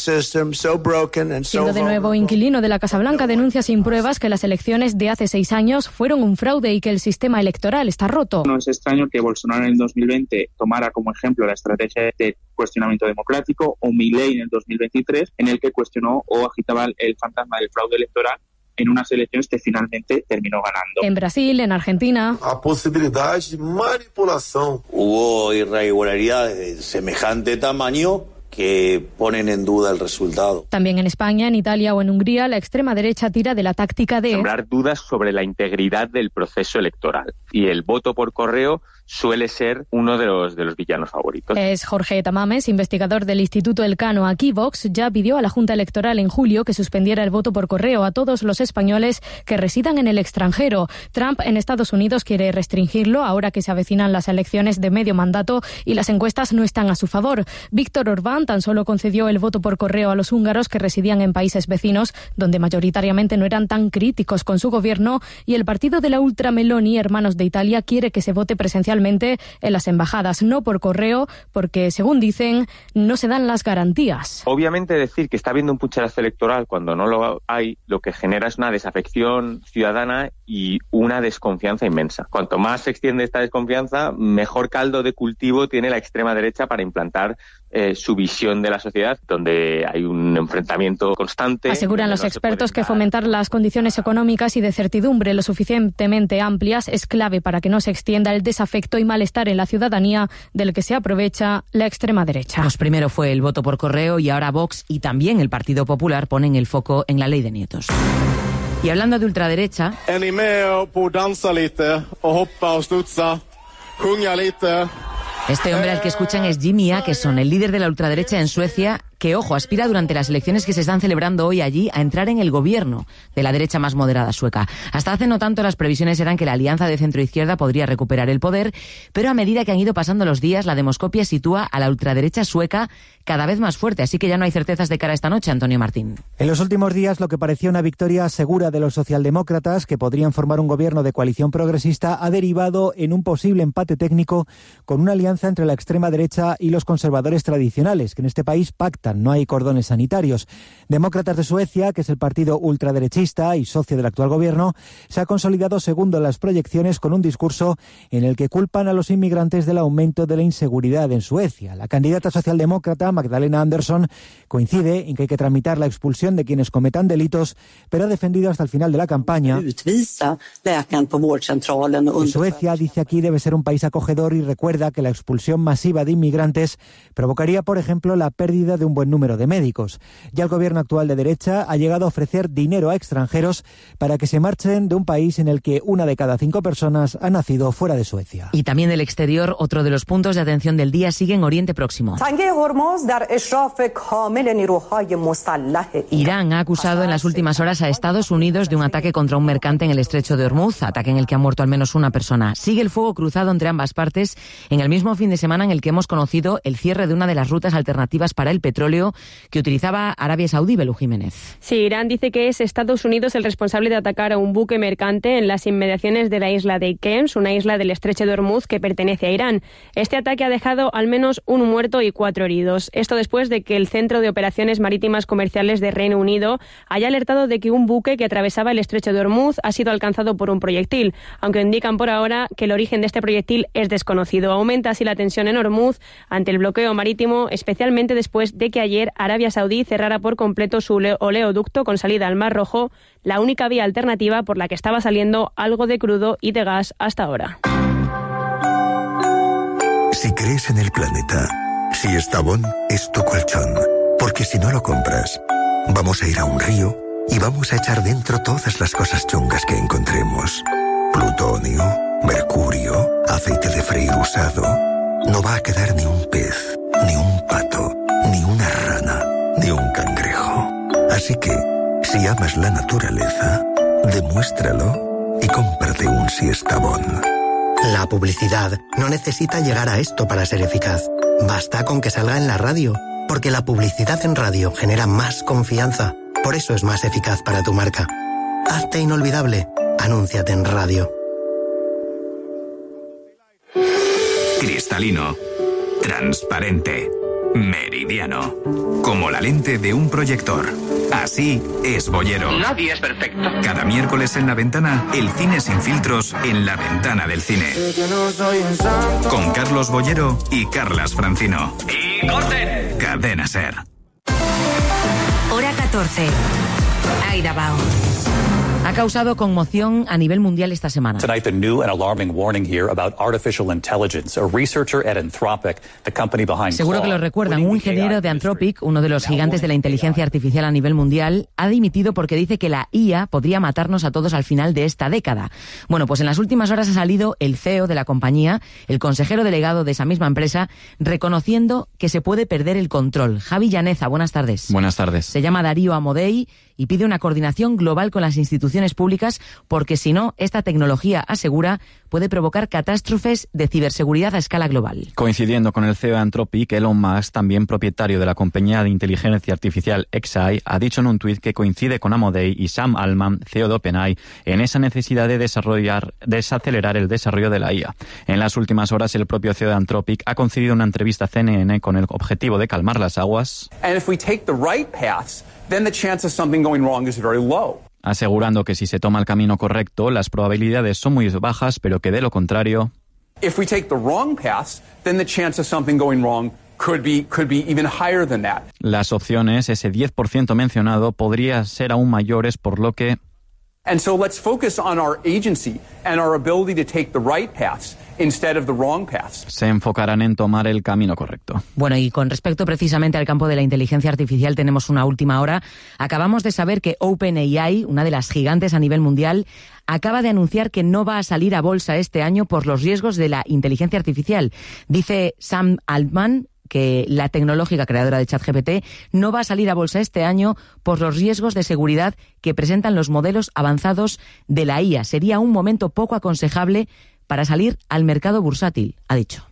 siendo de nuevo inquilino de la Casa Blanca, denuncia sin pruebas que las elecciones de hace 6 años fueron un fraude y que el sistema electoral está roto. No es extraño que Bolsonaro en el 2020 tomara como ejemplo la estrategia de cuestionamiento democrático, o Milei en el 2023, en el que cuestionó o agitaba el fantasma del fraude electoral en unas elecciones que finalmente terminó ganando. En Brasil, en Argentina, a posibilidad de manipulación. Hubo irregularidades de semejante tamaño que ponen en duda el resultado. También en España, en Italia o en Hungría, la extrema derecha tira de la táctica de sembrar dudas sobre la integridad del proceso electoral. Y el voto por correo suele ser uno de los villanos favoritos. Es Jorge Tamames, investigador del Instituto Elcano. Aquí Vox ya pidió a la Junta Electoral en julio que suspendiera el voto por correo a todos los españoles que residan en el extranjero. Trump en Estados Unidos quiere restringirlo ahora que se avecinan las elecciones de medio mandato y las encuestas no están a su favor. Víctor Orbán, Orbán tan solo concedió el voto por correo a los húngaros que residían en países vecinos, donde mayoritariamente no eran tan críticos con su gobierno, y el partido de la ultra Meloni, Hermanos de Italia, quiere que se vote presencialmente en las embajadas, no por correo, porque, según dicen, no se dan las garantías. Obviamente decir que está habiendo un pucherazo electoral cuando no lo hay, lo que genera es una desafección ciudadana y una desconfianza inmensa. Cuanto más se extiende esta desconfianza, mejor caldo de cultivo tiene la extrema derecha para implantar su visión de la sociedad, donde hay un enfrentamiento constante. Aseguran los expertos que fomentar las condiciones económicas y de certidumbre lo suficientemente amplias es clave para que no se extienda el desafecto y malestar en la ciudadanía del que se aprovecha la extrema derecha. Pues primero fue el voto por correo y ahora Vox y también el Partido Popular ponen el foco en la ley de nietos. Y hablando de ultraderecha... Este hombre al que escuchan es Jimmy Åkesson, el líder de la ultraderecha en Suecia, que, ojo, aspira durante las elecciones que se están celebrando hoy allí a entrar en el gobierno de la derecha más moderada sueca. Hasta hace no tanto las previsiones eran que la alianza de centro-izquierda podría recuperar el poder, pero a medida que han ido pasando los días, la demoscopia sitúa a la ultraderecha sueca cada vez más fuerte, así que ya no hay certezas de cara a esta noche, Antonio Martín. En los últimos días, lo que parecía una victoria segura de los socialdemócratas, que podrían formar un gobierno de coalición progresista, ha derivado en un posible empate técnico con una alianza entre la extrema derecha y los conservadores tradicionales, que en este país pactan, no hay cordones sanitarios. Demócratas de Suecia, que es el partido ultraderechista y socio del actual gobierno, se ha consolidado segundo en las proyecciones con un discurso en el que culpan a los inmigrantes del aumento de la inseguridad en Suecia. La candidata socialdemócrata, Magdalena Andersson, coincide en que hay que tramitar la expulsión de quienes cometan delitos, pero ha defendido hasta el final de la campaña que Suecia, dice aquí, debe ser un país acogedor y recuerda que la expulsión masiva de inmigrantes provocaría, por ejemplo, la pérdida de un buen número de médicos. Ya el gobierno actual de derecha ha llegado a ofrecer dinero a extranjeros para que se marchen de un país en el que 1 de cada 5 personas ha nacido fuera de Suecia. Y también del exterior, otro de los puntos de atención del día sigue en Oriente Próximo. Irán ha acusado en las últimas horas a Estados Unidos de un ataque contra un mercante en el estrecho de Hormuz, ataque en el que ha muerto al menos una persona. Sigue el fuego cruzado entre ambas partes en el mismo fin de semana en el que hemos conocido el cierre de una de las rutas alternativas para el petróleo que utilizaba Arabia Saudí. Belú Jiménez. Sí, Irán dice que es Estados Unidos el responsable de atacar a un buque mercante en las inmediaciones de la isla de Kems, una isla del estrecho de Hormuz que pertenece a Irán. Este ataque ha dejado al menos un muerto y 4 heridos. Esto después de que el Centro de Operaciones Marítimas Comerciales de Reino Unido haya alertado de que un buque que atravesaba el estrecho de Hormuz ha sido alcanzado por un proyectil, aunque indican por ahora que el origen de este proyectil es desconocido. Aumenta así la tensión en Hormuz ante el bloqueo marítimo, especialmente después de que ayer Arabia Saudí cerrara por completo su oleoducto con salida al Mar Rojo, la única vía alternativa por la que estaba saliendo algo de crudo y de gas hasta ahora. Si crees en el planeta, Siestabón es tu colchón, porque si no lo compras, vamos a ir a un río y vamos a echar dentro todas las cosas chungas que encontremos. Plutonio, mercurio, aceite de freír usado. No va a quedar ni un pez, ni un pato, ni una rana, ni un cangrejo. Así que, si amas la naturaleza, demuéstralo y cómprate un Siestabón. La publicidad no necesita llegar a esto para ser eficaz. Basta con que salga en la radio, porque la publicidad en radio genera más confianza. Por eso es más eficaz para tu marca. Hazte inolvidable. Anúnciate en radio. Cristalino, transparente, meridiano, como la lente de un proyector. Así es Bollero. Nadie es perfecto. Cada miércoles en La Ventana, el cine sin filtros en la ventana del cine. Con Carlos Bollero y Carlas Francino. ¡Y corten! Cadena SER. Hora 14. Aida Bao. Ha causado conmoción a nivel mundial esta semana. Tonight, the new and alarming warning here about artificial intelligence. A researcher at Anthropic, the company behind Seguro que lo recuerdan. Un ingeniero de Anthropic, uno de los gigantes de la inteligencia artificial a nivel mundial, ha dimitido porque dice que la IA podría matarnos a todos al final de esta década. Bueno, pues en las últimas horas ha salido el CEO de la compañía, el consejero delegado de esa misma empresa, reconociendo que se puede perder el control. Javi Llaneza, buenas tardes. Buenas tardes. Se llama Darío Amodei y pide una coordinación global con las instituciones públicas porque si no, esta tecnología, asegura, puede provocar catástrofes de ciberseguridad a escala global. Coincidiendo con el CEO de Anthropic, Elon Musk, también propietario de la compañía de inteligencia artificial xAI, ha dicho en un tuit que coincide con Amodei y Sam Altman, CEO de OpenAI, en esa necesidad de desacelerar el desarrollo de la IA. En las últimas horas, el propio CEO de Anthropic ha concedido una entrevista a CNN con el objetivo de calmar las aguas, asegurando que si se toma el camino correcto, las probabilidades son muy bajas, pero que de lo contrario, las opciones, ese 10% mencionado, podría ser aún mayores, por lo que And so let's focus on our agency and our ability to take the right paths instead of the wrong paths. Se enfocarán en tomar el camino correcto. Bueno, y con respecto precisamente al campo de la inteligencia artificial, tenemos una última hora. Acabamos de saber que OpenAI, una de las gigantes a nivel mundial, acaba de anunciar que no va a salir a bolsa este año por los riesgos de la inteligencia artificial. Dice Sam Altman que la tecnológica creadora de ChatGPT no va a salir a bolsa este año por los riesgos de seguridad que presentan los modelos avanzados de la IA. Sería un momento poco aconsejable para salir al mercado bursátil, ha dicho.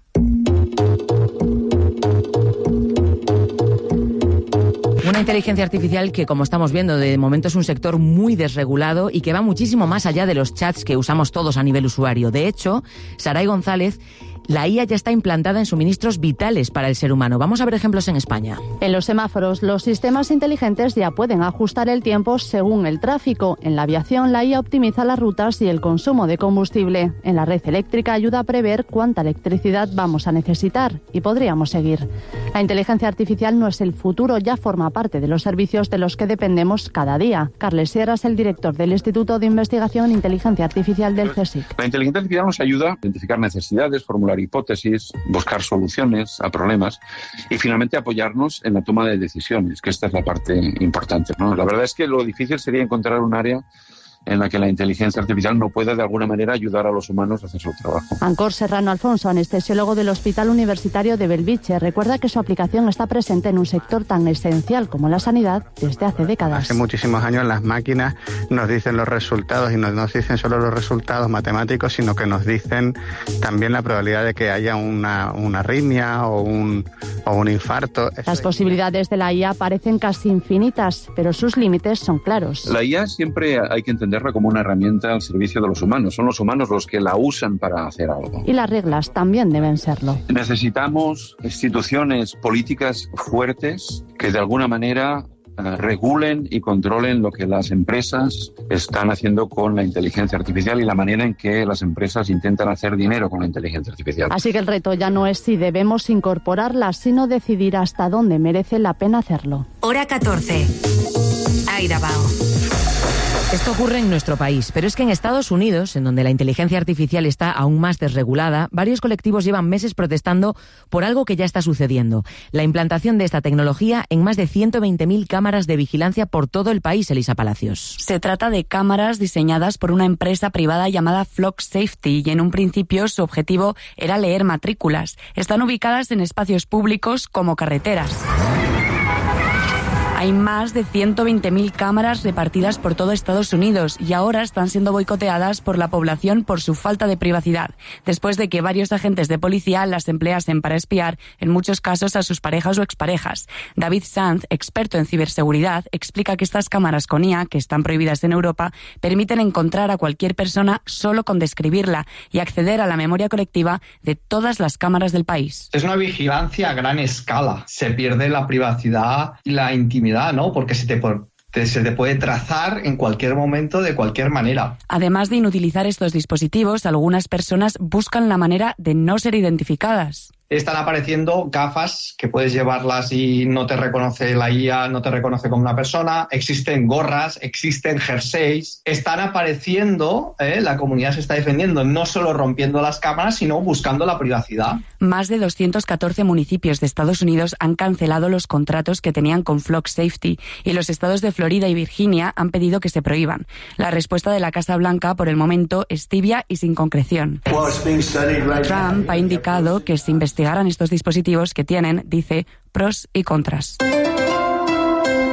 Una inteligencia artificial que, como estamos viendo, de momento es un sector muy desregulado y que va muchísimo más allá de los chats que usamos todos a nivel usuario. De hecho, Saray González, la IA ya está implantada en suministros vitales para el ser humano. Vamos a ver ejemplos en España. En los semáforos, los sistemas inteligentes ya pueden ajustar el tiempo según el tráfico. En la aviación, la IA optimiza las rutas y el consumo de combustible. En la red eléctrica ayuda a prever cuánta electricidad vamos a necesitar. Y podríamos seguir. La inteligencia artificial no es el futuro, ya forma parte de los servicios de los que dependemos cada día. Carles Sierra es el director del Instituto de Investigación e Inteligencia Artificial del CSIC. La inteligencia artificial nos ayuda a identificar necesidades, formular hipótesis, buscar soluciones a problemas y finalmente apoyarnos en la toma de decisiones, que esta es la parte importante, ¿no? La verdad es que lo difícil sería encontrar un área en la que la inteligencia artificial no pueda de alguna manera ayudar a los humanos a hacer su trabajo. Ancor Serrano Alfonso, anestesiólogo del Hospital Universitario de Belviche, recuerda que su aplicación está presente en un sector tan esencial como la sanidad desde hace décadas. Hace muchísimos años las máquinas nos dicen los resultados y no nos dicen solo los resultados matemáticos, sino que nos dicen también la probabilidad de que haya una arritmia o un infarto. Las posibilidades de la IA parecen casi infinitas, pero sus límites son claros. La IA siempre hay que entenderla como una herramienta al servicio de los humanos. Son los humanos los que la usan para hacer algo. Y las reglas también deben serlo. Necesitamos instituciones políticas fuertes que de alguna manera regulen y controlen lo que las empresas están haciendo con la inteligencia artificial y la manera en que las empresas intentan hacer dinero con la inteligencia artificial. Así que el reto ya no es si debemos incorporarla, sino decidir hasta dónde merece la pena hacerlo. Hora 14. Aida Bao. Esto ocurre en nuestro país, pero es que en Estados Unidos, en donde la inteligencia artificial está aún más desregulada, varios colectivos llevan meses protestando por algo que ya está sucediendo: la implantación de esta tecnología en más de 120.000 cámaras de vigilancia por todo el país, Elisa Palacios. Se trata de cámaras diseñadas por una empresa privada llamada Flock Safety y en un principio su objetivo era leer matrículas. Están ubicadas en espacios públicos como carreteras. Hay más de 120.000 cámaras repartidas por todo Estados Unidos y ahora están siendo boicoteadas por la población por su falta de privacidad, después de que varios agentes de policía las empleasen para espiar, en muchos casos, a sus parejas o exparejas. David Sanz, experto en ciberseguridad, explica que estas cámaras con IA, que están prohibidas en Europa, permiten encontrar a cualquier persona solo con describirla y acceder a la memoria colectiva de todas las cámaras del país. Es una vigilancia a gran escala. Se pierde la privacidad y la intimidad, ¿no? Porque se te puede trazar en cualquier momento, de cualquier manera. Además de inutilizar estos dispositivos, algunas personas buscan la manera de no ser identificadas. Están apareciendo gafas que puedes llevarlas y no te reconoce la IA, no te reconoce como una persona. Existen gorras, existen jerseys. Están apareciendo, la comunidad se está defendiendo, no solo rompiendo las cámaras, sino buscando la privacidad. Más de 214 municipios de Estados Unidos han cancelado los contratos que tenían con Flock Safety y los estados de Florida y Virginia han pedido que se prohíban. La respuesta de la Casa Blanca, por el momento, es tibia y sin concreción. Trump ha indicado que se investigarán estos dispositivos que tienen, dice, pros y contras. La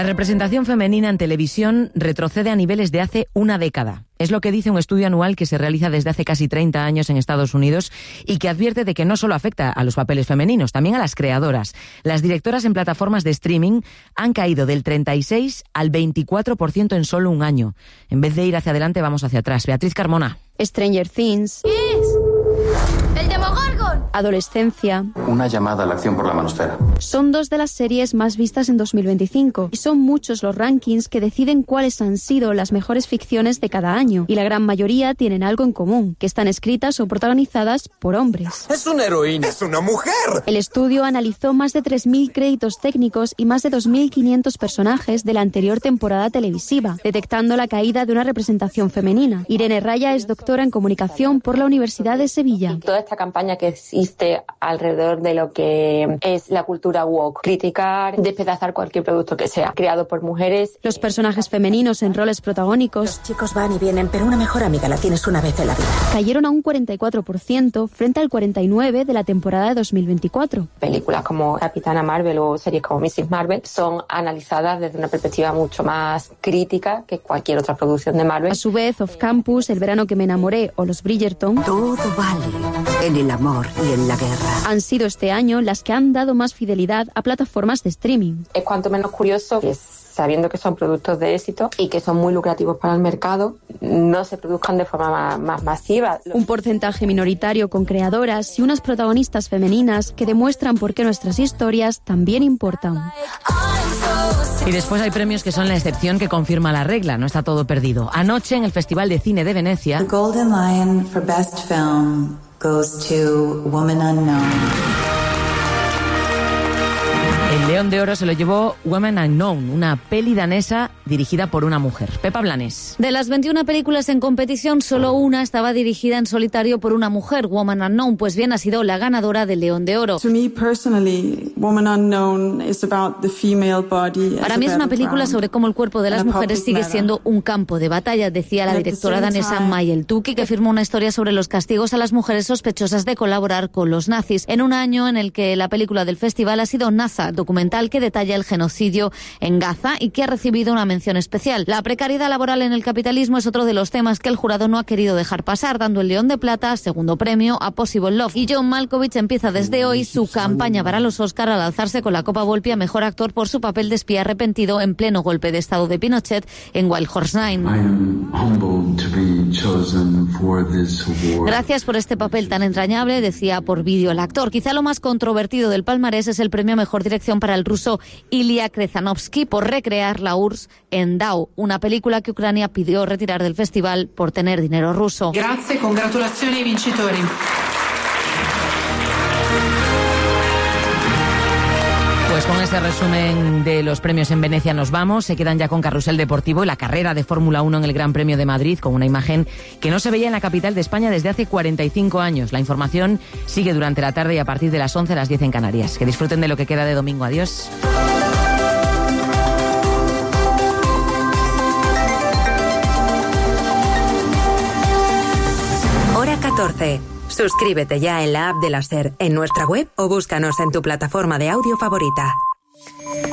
representación femenina en televisión retrocede a niveles de hace una década. Es lo que dice un estudio anual que se realiza desde hace casi 30 años en Estados Unidos y que advierte de que no solo afecta a los papeles femeninos, también a las creadoras. Las directoras en plataformas de streaming han caído del 36 al 24% en solo un año. En vez de ir hacia adelante, vamos hacia atrás. Beatriz Carmona. Stranger Things. ¿Qué es? ¡El Demogorgon! Adolescencia. Una llamada a la acción por la manosfera. Son dos de las series más vistas en 2025 y son muchos los rankings que deciden cuáles han sido las mejores ficciones de cada año. Y la gran mayoría tienen algo en común, que están escritas o protagonizadas por hombres. ¡Es una heroína! ¡Es una mujer! El estudio analizó más de 3.000 créditos técnicos y más de 2.500 personajes de la anterior temporada televisiva, detectando la caída de una representación femenina. Irene Raya es doctora en comunicación por la Universidad de Sevilla. Toda esta campaña que existe alrededor de lo que es la cultura woke, criticar, despedazar cualquier producto que sea creado por mujeres. Los personajes femeninos en roles protagónicos. Los chicos van y vienen, pero una mejor amiga la tienes una vez en la vida. Cayeron a un 44% frente al 49% de la temporada de 2024. Películas como Capitana Marvel o series como Mrs. Marvel son analizadas desde una perspectiva mucho más crítica que cualquier otra producción de Marvel. A su vez, Off Campus, El verano que me enamoré o Los Bridgerton. Todo vale en el amor y en la guerra. Han sido este año las que han dado más fidelidad a plataformas de streaming. Es cuanto menos curioso que sabiendo que son productos de éxito y que son muy lucrativos para el mercado, no se produzcan de forma más masiva. Un porcentaje minoritario con creadoras y unas protagonistas femeninas que demuestran por qué nuestras historias también importan. Y después hay premios que son la excepción que confirma la regla, no está todo perdido. Anoche en el Festival de Cine de Venecia, The Golden Lion for Best Film goes to Woman Unknown. El León de Oro se lo llevó Woman Unknown, una peli danesa dirigida por una mujer. Pepa Blanes. De las 21 películas en competición, solo una estaba dirigida en solitario por una mujer, Woman Unknown. Pues bien, ha sido la ganadora del León de Oro. To me personally, Woman Unknown is about the female body. Para mí es una película sobre cómo el cuerpo de las mujeres sigue siendo un campo de batalla, decía la directora danesa Mayel Tuki, que firmó una historia sobre los castigos a las mujeres sospechosas de colaborar con los nazis, en un año en el que la película del festival ha sido Naza, documental que detalla el genocidio en Gaza y que ha recibido una mención especial. La precariedad laboral en el capitalismo es otro de los temas que el jurado no ha querido dejar pasar, dando el León de Plata, segundo premio, a Possible Love. Y John Malkovich empieza desde hoy su campaña para los Oscar al alzarse con la Copa Volpi a Mejor Actor por su papel de espía arrepentido en pleno golpe de estado de Pinochet en Wild Horse 9. Gracias por este papel tan entrañable, decía por vídeo el actor. Quizá lo más controvertido del palmarés es el premio a Mejor Dirección para el ruso Ilya Krezanovsky por recrear la URSS en Dao, una película que Ucrania pidió retirar del festival por tener dinero ruso. Grazie, congratulazioni ai vincitori. Pues con este resumen de los premios en Venecia nos vamos. Se quedan ya con Carrusel Deportivo y la carrera de Fórmula 1 en el Gran Premio de Madrid, con una imagen que no se veía en la capital de España desde hace 45 años. La información sigue durante la tarde y a partir de las 11 a las 10 en Canarias. Que disfruten de lo que queda de domingo. Adiós. Hora 14. Suscríbete ya en la app de la SER, en nuestra web o búscanos en tu plataforma de audio favorita.